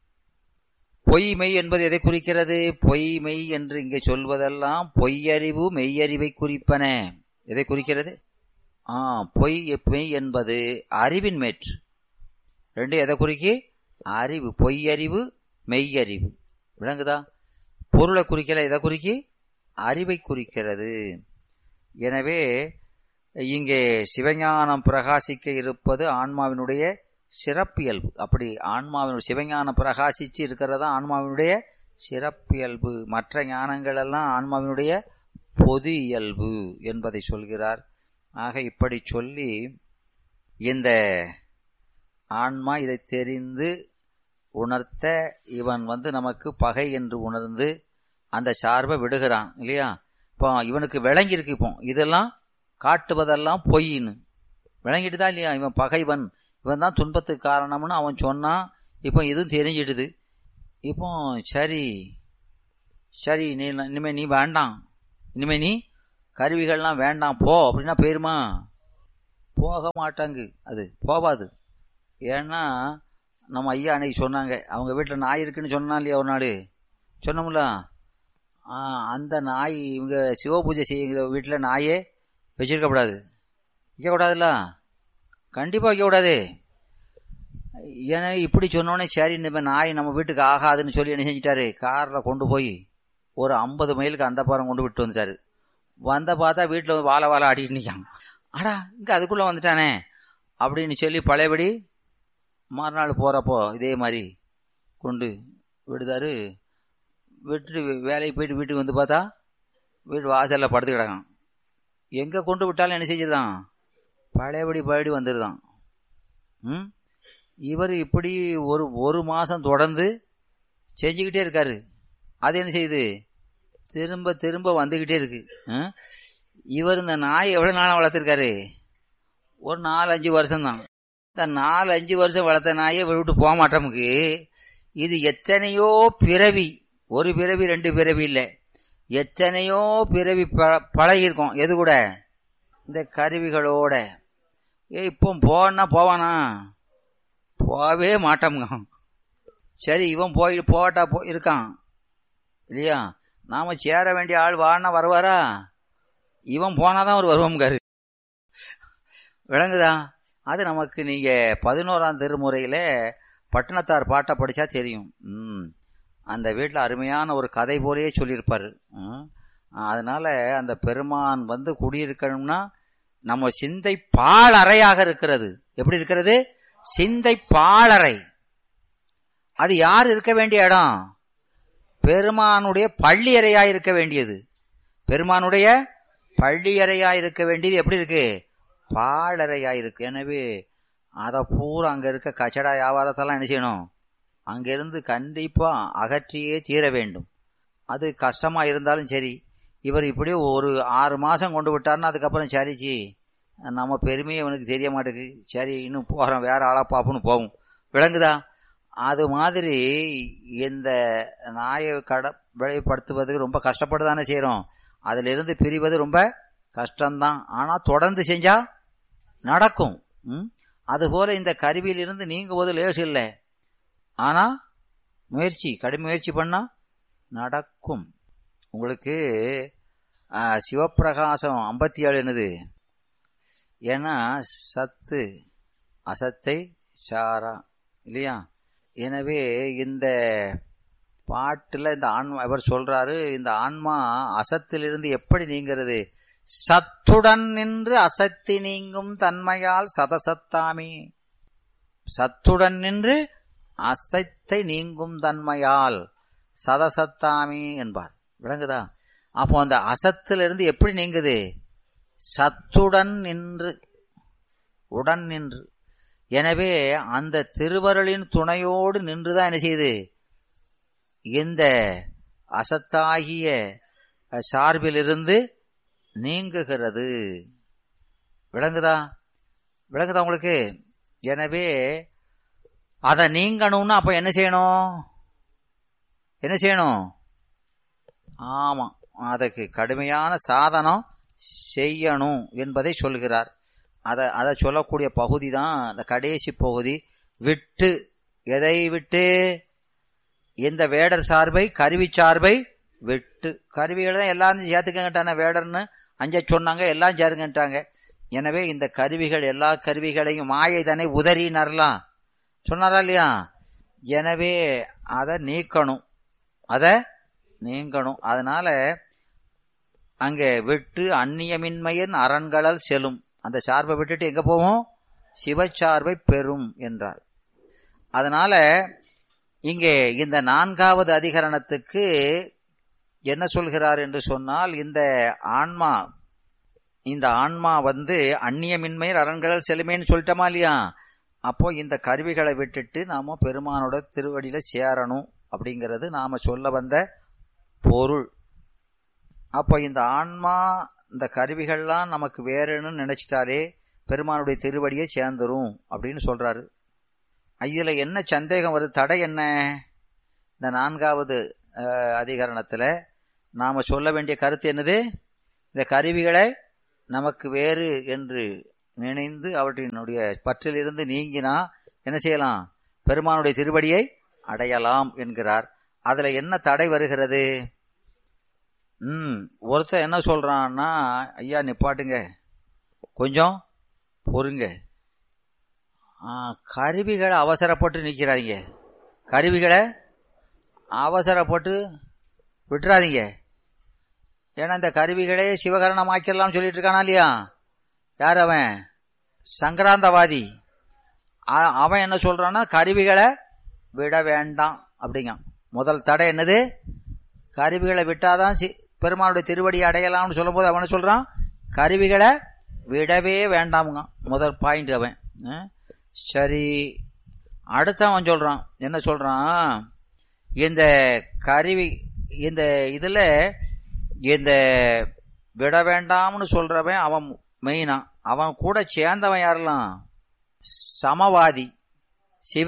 பொய் மெய் என்பது எதை குறிக்கிறது, பொய் மெய் என்று இங்கே சொல்வதெல்லாம் பொய்யறிவு மெய்யறிவை குறிப்பன. எதை குறிக்கிறது, ஆ பொய் மெய் என்பது அறிவின் மேற்று. ரெண்டு எதை குறிக்கி, அறிவு, பொய்யறிவு மெய்யறிவு. விளங்குதா? பொருளை குறிக்கல, எதை குறிக்கி, அறிவை குறிக்கிறது. எனவே இங்கே சிவஞானம் பிரகாசிக்க இருப்பது ஆன்மாவினுடைய சிறப்பியல்பு. அப்படி ஆன்மாவினுடைய சிவஞானம் பிரகாசிச்சு இருக்கிறதா ஆன்மாவினுடைய சிறப்பியல்பு. மற்ற ஞானங்கள் எல்லாம் ஆன்மாவினுடைய பொது இயல்பு என்பதை சொல்கிறார். ஆக இப்படி சொல்லி இந்த ஆன்மா இதை தெரிந்து உணர்த்த இவன் வந்து நமக்கு பகை என்று உணர்ந்து அந்த சார்பை விடுகிறான் இல்லையா. இப்போ இவனுக்கு விளங்கியிருக்கு, இப்போ இதெல்லாம் காட்டுவதெல்லாம் பொய்ன்னு விளங்கிட்டு தான் இல்லையா. இவன் பகைவன், இவன் தான் துன்பத்துக்கு காரணம்னு அவன் சொன்னான். இப்போ இதுவும் தெரிஞ்சிடுது. இப்போ சரி சரி நீ இனிமே நீ வேண்டாம், இனிமே நீ கருவிகள்லாம் வேண்டாம் போ அப்படின்னா போயிருமா? போக மாட்டாங்க, அது போவாது. ஏன்னா நம்ம ஐயா அன்னைக்கு சொன்னாங்க, அவங்க வீட்டில் நாய் இருக்குன்னு சொன்னா இல்லையா ஒரு நாள் சொன்னோம்ல, அந்த நாய் இவங்க சிவ பூஜை செய்யுங்கிற வீட்டில் நாயே வச்சிருக்கக்கூடாது, வைக்கக்கூடாதுல்ல, கண்டிப்பாக வைக்கக்கூடாது. ஏன்னா இப்படி சொன்னோடனே சரி இந்த நாய் நம்ம வீட்டுக்கு ஆகாதுன்னு சொல்லி என்ன செஞ்சிட்டாரு, காரில் கொண்டு போய் ஒரு ஐம்பது மைலுக்கு அந்த பாரம் கொண்டு விட்டு வந்துட்டாரு. வந்த பார்த்தா வீட்டில் வந்து வாழை வாழை ஆடிட்டு நிற்கான். ஆடா இங்கே அதுக்குள்ளே வந்துட்டானே அப்படின்னு சொல்லி பழையபடி மறுநாள் போகிறப்போ இதே மாதிரி கொண்டு விடுதாரு. விட்டு வேலைக்கு போயிட்டு வீட்டுக்கு வந்து பார்த்தா வீட்டு வாசலில் படுத்து கிடக்கான். எங்கே கொண்டு விட்டாலும் என்ன செஞ்சுதான் பழையபடி பழையபடி வந்துடுதான். ம் இவர் இப்படி ஒரு ஒரு மாதம் தொடர்ந்து செஞ்சுக்கிட்டே இருக்காரு. அது என்ன செய்யுது, திரும்ப திரும்ப வந்துக்கிட்டே இருக்கு. இவர் இந்த நாய் எவ்வளோ நாளாக வளர்த்துருக்காரு, ஒரு நாலு அஞ்சு வருஷம்தான். இந்த நாலு அஞ்சு வருஷம் வளர்த்த நாயை விட்டு போக மாட்டோமுக்கு. இது எத்தனையோ பிறவி, ஒரு பிறவி ரெண்டு பிறவி இல்லை, எத்தனையோ பிறவி ப பழகிருக்கோம். எது கூட, இந்த கருவிகளோட. ஏ இப்போ போனா போவானா, போவே மாட்டோம்ங்க. சரி இவன் போய் போட்டா போ இருக்கான் இல்லையா, நாம சேர வேண்டிய ஆள் வானா வருவாரா, இவன் போனாதான் அவர் வருவோம்காரு. விளங்குதா? அது நமக்கு நீங்க பதினோராம் திருமுறையில பட்டினத்தார் பாட்டை படிச்சா தெரியும். ம் அந்த வீட்டில் அருமையான ஒரு கதை போலேயே சொல்லியிருப்பாரு. அதனால அந்த பெருமான் வந்து குடியிருக்கணும்னா நம்ம சிந்தை பாழறையாக இருக்கிறது. எப்படி இருக்கிறது? சிந்தை பாழறை. அது யார் இருக்க வேண்டிய இடம்? பெருமானுடைய பள்ளி அறையா இருக்க வேண்டியது. பெருமானுடைய பள்ளி அறையா இருக்க வேண்டியது எப்படி இருக்கு? பாழறையா இருக்கு. எனவே அதை பூரா அங்க இருக்க கச்சடா வியாபாரத்தெல்லாம் என்ன செய்யணும், அங்கிருந்து கண்டிப்பா அகற்றியே தீர வேண்டும். அது கஷ்டமா இருந்தாலும் சரி. இவர் இப்படியே ஒரு ஆறு மாசம் கொண்டு விட்டார்னா அதுக்கப்புறம் சரிச்சி நம்ம பெருமையை இவனுக்கு தெரிய மாட்டேங்குது, சரி இன்னும் போறோம் வேற ஆளா பாப்புன்னு போகும். விளங்குதா? அது மாதிரி இந்த நாயை கடை விளைவுபடுத்துவதுக்கு ரொம்ப கஷ்டப்பட்டு செய்யறோம். அதுல இருந்து பிரிவது ரொம்ப கஷ்டம்தான். ஆனா தொடர்ந்து செஞ்சா நடக்கும். ம் அதுபோல இந்த கருவியிலிருந்து நீங்குவது லேசு இல்லை. ஆனா முயற்சி, கடும் முயற்சி பண்ணா நடக்கும். உங்களுக்கு சிவப்பிரகாசம் ஐம்பத்தி ஏழு என்னது, ஏன்னா சத்து அசத்தை சாரா இல்லையா. எனவே இந்த பாட்டுல இந்த ஆன்மா இவர் சொல்றாரு, இந்த ஆன்மா அசத்திலிருந்து எப்படி நீங்கிறது? சத்துடன் நின்று அசத்தி நீங்கும் தன்மையால் சதசத்தாமி. சத்துடன் நின்று அசத்தை நீங்கும் தன்மையால் சதசத்தாமி என்பார். விளங்குதா? அப்போ அந்த அசத்திலிருந்து எப்படி நீங்குது? சத்துடன் நின்று, உடன் நின்று. எனவே அந்த திருவருளின் துணையோடு நின்றுதான் என்ன செய்யுது, இந்த அசத்தாகிய சார்பிலிருந்து நீங்குகிறது. விளங்குதா? விளங்குதா உங்களுக்கு? எனவே அதை நீங்கணும்னா அப்ப என்ன செய்யணும்? என்ன செய்யணும்? ஆமா, அதுக்கு கடுமையான சாதனம் செய்யணும் என்பதை சொல்கிறார். அதை அதை சொல்லக்கூடிய பகுதி தான் அந்த கடைசி பகுதி. விட்டு, எதை விட்டு? இந்த வேடர் சார்பை, கருவி சார்பை விட்டு. கருவிகளை தான் எல்லாரும் சேர்த்துக்கங்கிட்டான, வேடர்னு அஞ்ச சொன்னாங்க, எல்லாம் சேருங்கட்டாங்க. எனவே இந்த கருவிகள், எல்லா கருவிகளையும் மாயை தானே உதறினர்லாம் சொன்னாரா இல்லையா? எனவே அதை நீக்கணும், அதை நீங்கணும். அதனால அங்கே விட்டு அந்நியமின்மையின் அரண்களல் செல்லும். அந்த சார்பை விட்டுட்டு எங்க போவோம்? சிவச்சார்பை பெறும் என்றார். அதனால இங்கே இந்த நான்காவது அதிகரணத்துக்கு என்ன சொல்கிறார் என்று சொன்னால், இந்த ஆன்மா இந்த ஆன்மா வந்து அந்நியமின்மை அரண்கள் செலுமேன்னு சொல்லிட்டோமா இல்லையா? அப்போ இந்த கருவிகளை விட்டுட்டு நாம பெருமானோட திருவடியில சேரணும் அப்படிங்கிறது நாம சொல்ல வந்த பொருள். அப்போ இந்த ஆன்மா இந்த கருவிகள்லாம் நமக்கு வேறுன்னு நினைச்சிட்டாலே பெருமானுடைய திருவடியை சேர்ந்துரும் அப்படின்னு சொல்றாரு. இதுல என்ன சந்தேகம் வருது? தடை என்ன? இந்த நான்காவது அதிகரணத்துல நாம சொல்ல வேண்டிய கருத்து என்னது? இந்த கருவிகளை நமக்கு வேறு என்று நினைந்து அவற்றினுடைய பற்றிலிருந்து நீங்கினா என்ன செய்யலாம்? பெருமானுடைய திருவடியை அடையலாம் என்கிறார். அதுல என்ன தடை வருகிறது? ம் ஒருத்தர் என்ன சொல்றான்னா, ஐயா நிப்பாட்டுங்க, கொஞ்சம் பொறுங்க, கருவிகளை அவசரப்பட்டு நிற்கிறாதீங்க, கருவிகளை அவசரப்பட்டு விட்டுறாதீங்க. ஏன்னா இந்த கருவிகளே சிவகரணமாக்கிடலாம்னு சொல்லிட்டு இருக்கானா இல்லையா? யார் அவன்? சங்கராந்தவாதி. அவன் என்ன சொல்றான்னா, கருவிகளை விட வேண்டாம் அப்படிங்க. முதல் தடை என்னது? கருவிகளை விட்டாதான் பெருமானுடைய திருவடி அடையலாம்னு சொல்லும் போது அவன் சொல்றான், கருவிகளை விடவே வேண்டாமுங்க. முதல் பாயிண்ட் அவன். சரி, அடுத்தவன் சொல்றான், என்ன சொல்றான்? இந்த கருவி இந்த இதுல இந்த விட வேண்டாம்னு சொல்றவன் அவன் மெயினா. அவன் கூட சேர்ந்தவன் யாரெல்லாம்? சமவாதி, சிவ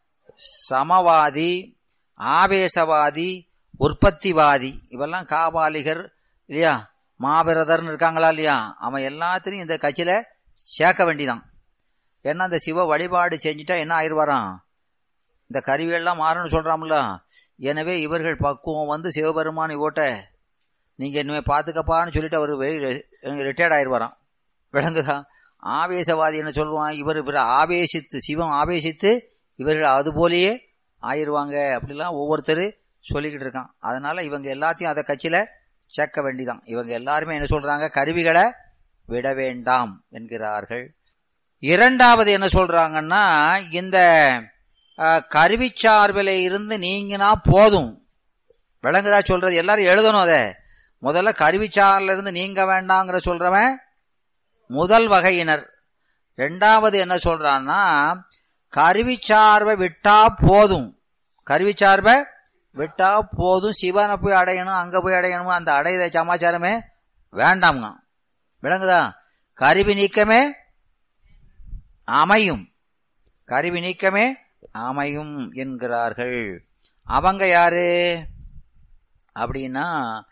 சமவாதி, ஆவேசவாதி, உற்பத்திவாதி, இவெல்லாம் காபாலிகர் இல்லையா, மாபிரதர்னு இருக்காங்களா இல்லையா? அவன் எல்லாத்திலையும் இந்த கட்சியில சேர்க்க வேண்டிதான். ஏன்னா இந்த சிவ வழிபாடு செஞ்சுட்டா என்ன ஆயிடுவாராம்? இந்த கருவியெல்லாம் மாறணும்னு சொல்றாம்ல. எனவே இவர்கள் பக்குவம் வந்து சிவபெருமான் ஓட்ட நீங்க இனிமே பாத்துக்கப்பான்னு சொல்லிட்டு அவர் ரிட்டையர்ட் ஆயிடுவாராம். விளங்குதா? ஆவேசவாதி என்ன சொல்லுவான்? இவர் இவர் ஆவேசித்து, சிவம் ஆவேசித்து இவர்கள் அது போலேயே ஆயிடுவாங்க அப்படிலாம் ஒவ்வொருத்தர் சொல்லிக்கிட்டு இருக்கான். அதனால இவங்க எல்லாத்தையும் அதை கட்சியில சேர்க்க வேண்டிதான். இவங்க எல்லாருமே என்ன சொல்றாங்க? கருவிகளை விட வேண்டாம் என்கிறார்கள். இரண்டாவது என்ன சொல்றாங்கன்னா, இந்த கருவி சார்பில இருந்து நீங்கினா போதும். விளங்குதா சொல்றது? எல்லாரும் எழுதணும். அதை முதல்ல கருவி சார்பில இருந்து நீங்க வேண்டாங்கிற சொல்றவன் முதல் வகையினர். ரெண்டாவது என்ன சொல்றான்னா, கருவி சார்பை விட்டா போதும், கருவி சார்பை விட்டா போதும், சிவனை போய் அடையணும், அங்க போய் அடையணும், அந்த அடையத சமாச்சாரமே வேண்டாமுங்க. விளங்குதா? கருவி நீக்கமே அமையும், கருவி நீக்கமே அமையும் என்கிறார்கள். அவங்க யாரு அப்படின்னா,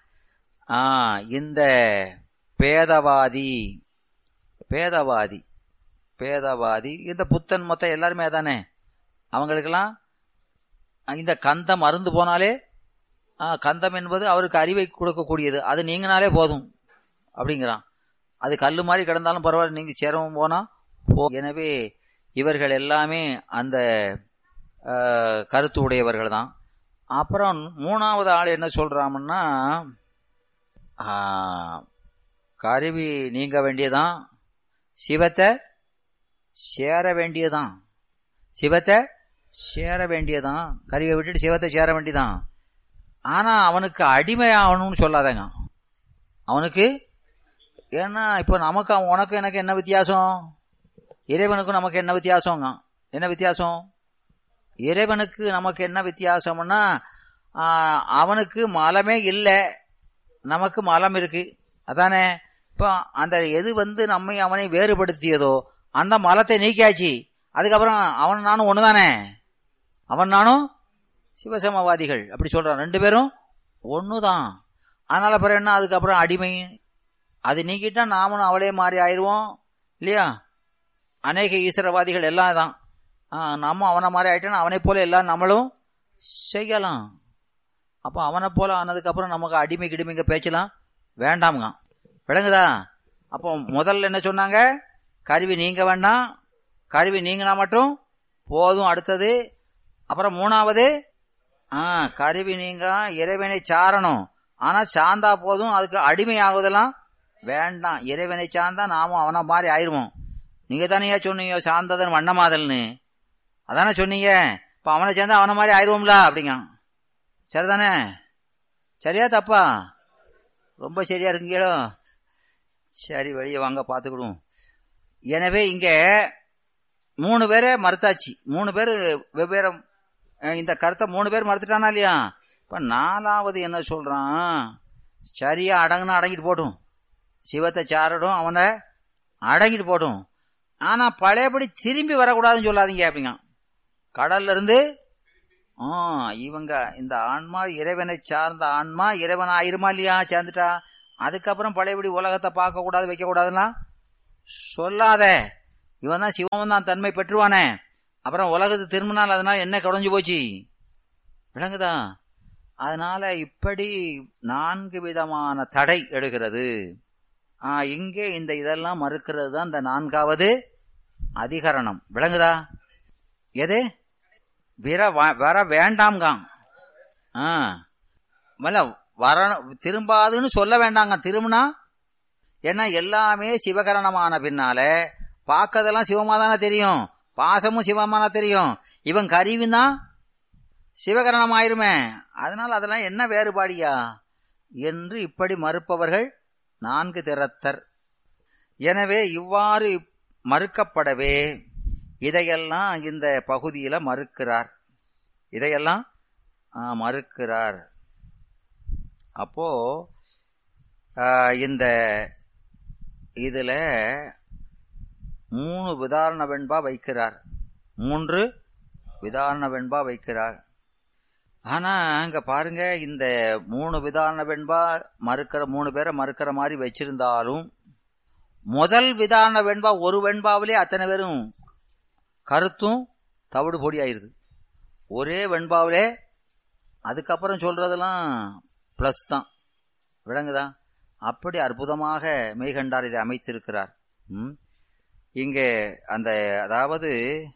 இந்த பேதவாதி பேதவாதி பேதவாதி இந்த புத்தன் மொத்தம் எல்லாருமே தானே. அவங்களுக்கெல்லாம் இந்த கந்தம் மருந்து போனாலே, கந்தம் என்பது அவருக்கு அறிவை கொடுக்கக்கூடியது, அது நீங்கினாலே போதும் அப்படிங்கிறான். அது கல்லு மாதிரி கிடந்தாலும் பரவாயில்ல, நீங்க சிரமம் போனா போ. எனவே இவர்கள் எல்லாமே அந்த கருத்து உடையவர்கள் தான். அப்புறம் மூணாவது ஆள் என்ன சொல்றாங்கன்னா, கருவி நீங்க வேண்டியதான், சிவத்தை சேர வேண்டியதான், சிவத்தை சேர வேண்டியதான், கருவியை விட்டுட்டு சிவத்தை சேர வேண்டியதான். ஆனா அவனுக்கு அடிமை ஆகணும்னு சொல்லாதங்க அவனுக்கு. ஏன்னா இப்ப நமக்கு உனக்கு எனக்கு என்ன வித்தியாசம்? இறைவனுக்கும் நமக்கு என்ன வித்தியாசம்? என்ன வித்தியாசம்? இறைவனுக்கு நமக்கு என்ன வித்தியாசம்னா, அவனுக்கு மலமே இல்லை, நமக்கு மலம் இருக்கு, அதானே. இப்போ அந்த எது வந்து நம்மை அவனை வேறுபடுத்தியதோ அந்த மலத்தை நீக்கியாச்சு. அதுக்கப்புறம் அவன் நானும் ஒண்ணுதானே, அவன் நானும் சிவசமவாதிகள் அப்படி சொல்றான். ரெண்டு பேரும் ஒண்ணுதான். அதனால பிறகு என்ன? அதுக்கப்புறம் அடிமை அது நீக்கிட்டா நாமளும் அவளே மாறி ஆயிடுவோம் இல்லையா? அநேக ஈஸ்வரவாதிகள் எல்லாம் தான். நம்ம அவனை மாதிரி ஆயிட்டோன்னா அவனை போல எல்லாம் நம்மளும் செய்யலாம். அப்போ அவனை போல ஆனதுக்கப்புறம் நமக்கு அடிமை கிடிமைங்க பேச்சலாம் வேண்டாமுங்க. விளங்குதா? அப்போ முதல்ல என்ன சொன்னாங்க? கருவி நீங்க வேண்டாம், கருவி நீங்கினா மட்டும் போதும். அடுத்தது அப்புறம் மூணாவது, ஆ கருவி நீங்க இறைவனை சாரணும், ஆனா சார்ந்தா போதும், அதுக்கு அடிமை ஆகுதெல்லாம் வேண்டாம். இறைவனை சார்ந்தா நாமும் அவனை மாதிரி ஆயிருவோம். நீங்க தானே சொன்னீங்க சார்ந்ததன் வண்ணமாதல்னு, அதானே சொன்னீங்க. இப்ப அவனை சேர்ந்தா அவனை மாதிரி ஆயிருவோம்ல அப்படிங்க. சரிதானே? சரியா தப்பா? ரொம்ப சரியா இருக்கீங்களோ? சரி, வெளியே வாங்க பார்த்துக்கிடுவோம். எனவே இங்க மூணு பேரை மறுத்தாச்சு. மூணு பேர் வெவ்வேறு இந்த கருத்தை மூணு பேர் மறுத்துட்டானா இல்லையா? இப்ப நாலாவது என்ன சொல்றான்? சரியா அடங்குனா அடங்கிட்டு போட்டும், சிவத்தை சாரடும், அவனை அடங்கிட்டு போட்டும், ஆனா பழையபடி திரும்பி வரக்கூடாதுன்னு சொல்லாதீங்க அப்படிங்க. கடல்ல இருந்து இவங்க இந்த ஆன்மா இறைவனை சார்ந்த ஆன்மா இறைவன் ஆயிருமா இல்லையா சேர்ந்துட்டா, அதுக்கப்புறம் பழையபடி உலகத்தை பார்க்க கூடாது வைக்க கூடாதுன்னா சொல்லாத. இவன் தான் சிவன் தான் தன்மை பெற்றுவானே, அப்புறம் உலகத்து திரும்பினால் அதனால என்ன குறைஞ்சு போச்சு, விளங்குதா? அதனால இப்படி நான்கு விதமான தடை எடுக்கிறது. ஆஹ் இங்கே இந்த இதெல்லாம் மறுக்கிறது தான் இந்த நான்காவது அதிகரணம், விளங்குதா? எது விர வர வேண்டாம்ங்க, வர திரும்பாதுன்னு சொல்ல வேண்டாங்க. திரும்பினா ஏன்னா எல்லாமே சிவகரணமான பின்னால பார்க்கறதெல்லாம் சிவமா தானே தெரியும், பாசமும் சிவமான தெரியும். இவன் கருவினா சிவகரணம் ஆயிருமே, அதனால அதெல்லாம் என்ன வேறுபாடியா என்று இப்படி மறுப்பவர்கள் நான்கு திறத்தர். எனவே இவ்வாறு மறுக்கப்படவே இதையெல்லாம் இந்த பகுதியில மறுக்கிறார், இதையெல்லாம் மறுக்கிறார். அப்போ இந்த இதுல மூணு விதாரண வெண்பா வைக்கிறார், மூன்று விதாரண வெண்பா வைக்கிறார். ஆனா அங்க பாருங்க, இந்த மூணு விதாரண வெண்பா மறுக்கிற மூணு பேரை மறுக்கிற மாதிரி வச்சிருந்தாலும் முதல் விதாரண வெண்பா ஒரு வெண்பாவிலே அத்தனை பேரும் கருத்தும் தவிடு பொடி ஆயிருது ஒரே வெண்பாவிலே. அதுக்கப்புறம் சொல்றதெல்லாம் பிளஸ் தான், விளங்குதா? அப்படி அற்புதமாக மெய்கண்டார் இதை அமைத்திருக்கிறார். இங்கே அந்த அதாவது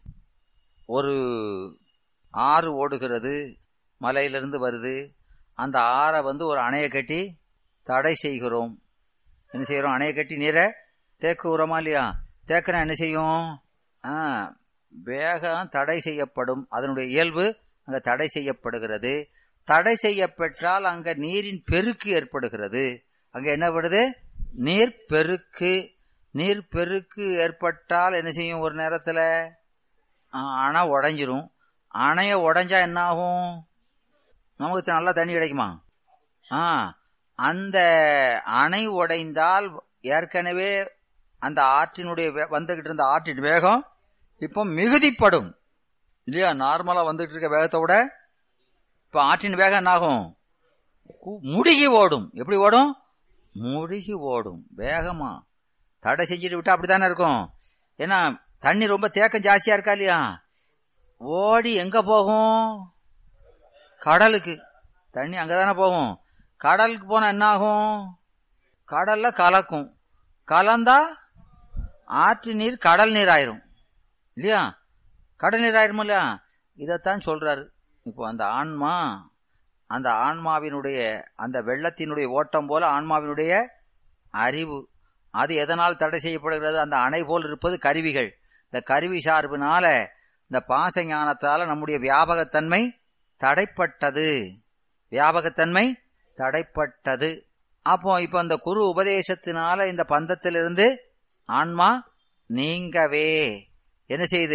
ஒரு ஆறு ஓடுகிறது, மலையிலிருந்து வருது, அந்த ஆறை வந்து ஒரு அணையை கட்டி தடை செய்கிறோம். என்ன செய்யறோம்? அணையை கட்டி நீரை தேக்குறோமா இல்லையா? தேக்கினா என்ன செய்யும்? ஆஹ் வேகம் தடை செய்யப்படும், அதனுடைய இயல்பு அங்க தடை செய்யப்படுகிறது. தடை செய்யப்பெற்றால் அங்க நீரின் பெருக்கு ஏற்படுகிறது. அங்க என்ன படுது? நீர் பெருக்கு. நீர் பெருக்கு ஏற்பட்டால் என்ன செய்யும்? ஒரு நேரத்துல அணை உடைஞ்சிரும். அணைய உடைஞ்சா என்ன ஆகும்? நமக்கு நல்லா தண்ணி கிடைக்குமா? ஆஹ் அந்த அணை உடைந்தால் ஏற்கனவே அந்த ஆற்றினுடைய வந்துகிட்டு இருந்த ஆற்றின் வேகம் இப்போ மிகுதிப்படும் இல்லையா? நார்மலா வந்துட்டு இருக்க வேகத்தை விட இப்ப ஆற்றின் வேகம் என்ன ஆகும்? முடுகி ஓடும். எப்படி ஓடும்? முடுகி ஓடும் வேகமா. தடை செஞ்சுட்டு விட்டா அப்படித்தானே இருக்கும். ஏன்னா தண்ணி ரொம்ப தேக்கம் ஜாஸ்தியா இருக்கா இல்லையா? ஓடி எங்க போகும்? கடலுக்கு. தண்ணி அங்கதானே போகும். கடலுக்கு போனா என்ன ஆகும்? கடல்ல கலக்கும். கலந்தா ஆற்று நீர் கடல் நீர் ஆயிரும் இல்லையா? கடல் நீர் ஆயிரும் இல்லையா? இதத்தான் சொல்றாரு. இப்போ அந்த ஆன்மா, அந்த ஆன்மாவினுடைய அந்த வெள்ளத்தினுடைய ஓட்டம் போல ஆன்மாவினுடைய அறிவு, அது எதனால் தடை செய்யப்படுகிறது? அந்த அணை போல் இருப்பது கருவிகள். இந்த கருவி சார்பினால, இந்த பாச ஞானத்தால நம்முடைய வியாபகத்தன்மை தடைப்பட்டது. வியாபகத்தன்மை தடைப்பட்டது. அப்போ இப்ப அந்த குரு உபதேசத்தினால இந்த பந்தத்திலிருந்து ஆன்மா நீங்கவே என்ன செய்து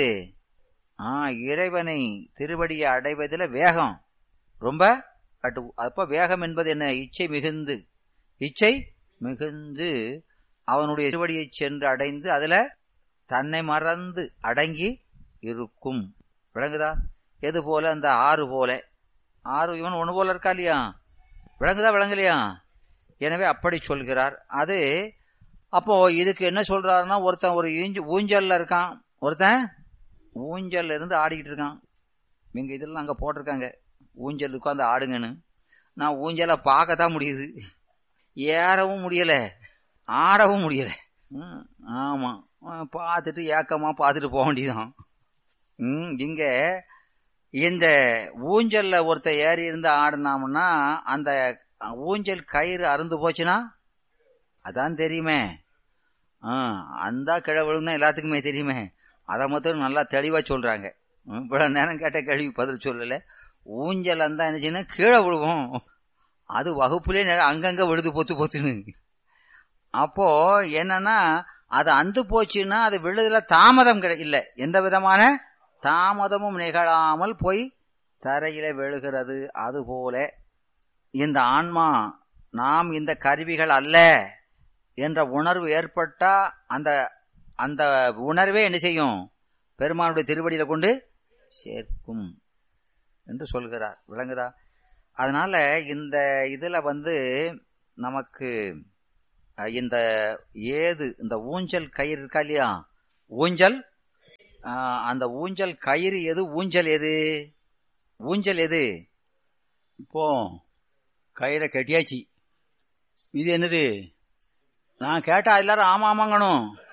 ஆஹ் இறைவனை திருவடியை அடைவதில் வேகம் ரொம்ப. அப்ப வேகம் என்பது என்ன? இச்சை மிகுந்து, இச்சை மிகுந்து அவனுடைய திருவடியை சென்று அடைந்து அதுல தன்னை மறந்து அடங்கி இருக்கும். விளங்குதா? எது போல? அந்த ஆறு போல. ஆறு இவன் ஒண்ணு போல இருக்கா இல்லையா? விளங்குதா? விளங்கலையா? எனவே அப்படி சொல்கிறார். அது அப்போ இதுக்கு என்ன சொல்றாருன்னா, ஒருத்தன் ஒரு ஊஞ்சல்ல இருக்கான், ஒருத்தன் ஊஞ்சல்ல இருந்து ஆடிக்கிட்டு இருக்கான். இங்க இதெல்லாம் அங்க போட்டிருக்காங்க ஊஞ்சல் உட்காந்து ஆடுங்கன்னு. நான் ஊஞ்சலை பார்க்கத்தான் முடியுது, ஏறவும் முடியல, ஆடவும் முடியல. ஆமா, பார்த்துட்டு ஏக்கமா பார்த்துட்டு போக வேண்டியதான். உம் இங்க இந்த ஊஞ்சல்ல ஒருத்த ஏறி இருந்து ஆடினாம்னா அந்த ஊஞ்சல் கயிறு அருந்து போச்சுன்னா அதான் தெரியுமே. ஆஹ் அந்த கிழவழும் தான் எல்லாத்துக்குமே தெரியுமே. அதை மட்டும் நல்லா தெளிவா சொல்றாங்க. இவ்வளவு நேரம் கேட்ட கேள்வி பதில் சொல்லல. ஊஞ்சல் அந்த என்னச்சுன்னா கீழே விழுவோம், அது வகுப்புலே அங்கங்க விழுது பொத்து பொத்துன்னு. அப்போ என்னன்னா அது அந்து போச்சுன்னா அது விழுதுல தாமதம் கிடை இல்ல, எந்த விதமான தாமதமும் நிகழாமல் போய் தரையில விழுகிறது. அதுபோல இந்த ஆன்மா நாம் இந்த கருவிகள் அல்ல என்ற உணர்வு ஏற்பட்டா அந்த அந்த உணர்வே என்ன செய்யும்? பெருமானுடைய திருவடியில கொண்டு சேர்க்கும் என்று சொல்கிறார். விளங்குதா? அதனால இந்த இதுல வந்து நமக்கு இந்த ஏது இந்த ஊஞ்சல் கயிறு இருக்கா இல்லையா, ஊஞ்சல், அந்த ஊஞ்சல் கயிறு எது, ஊஞ்சல் எது, ஊஞ்சல் எது? இப்போ கயிறை கட்டியாச்சு, இது என்னது? நான் கேட்டா எல்லாரும் ஆமா ஆமாங்கணும்.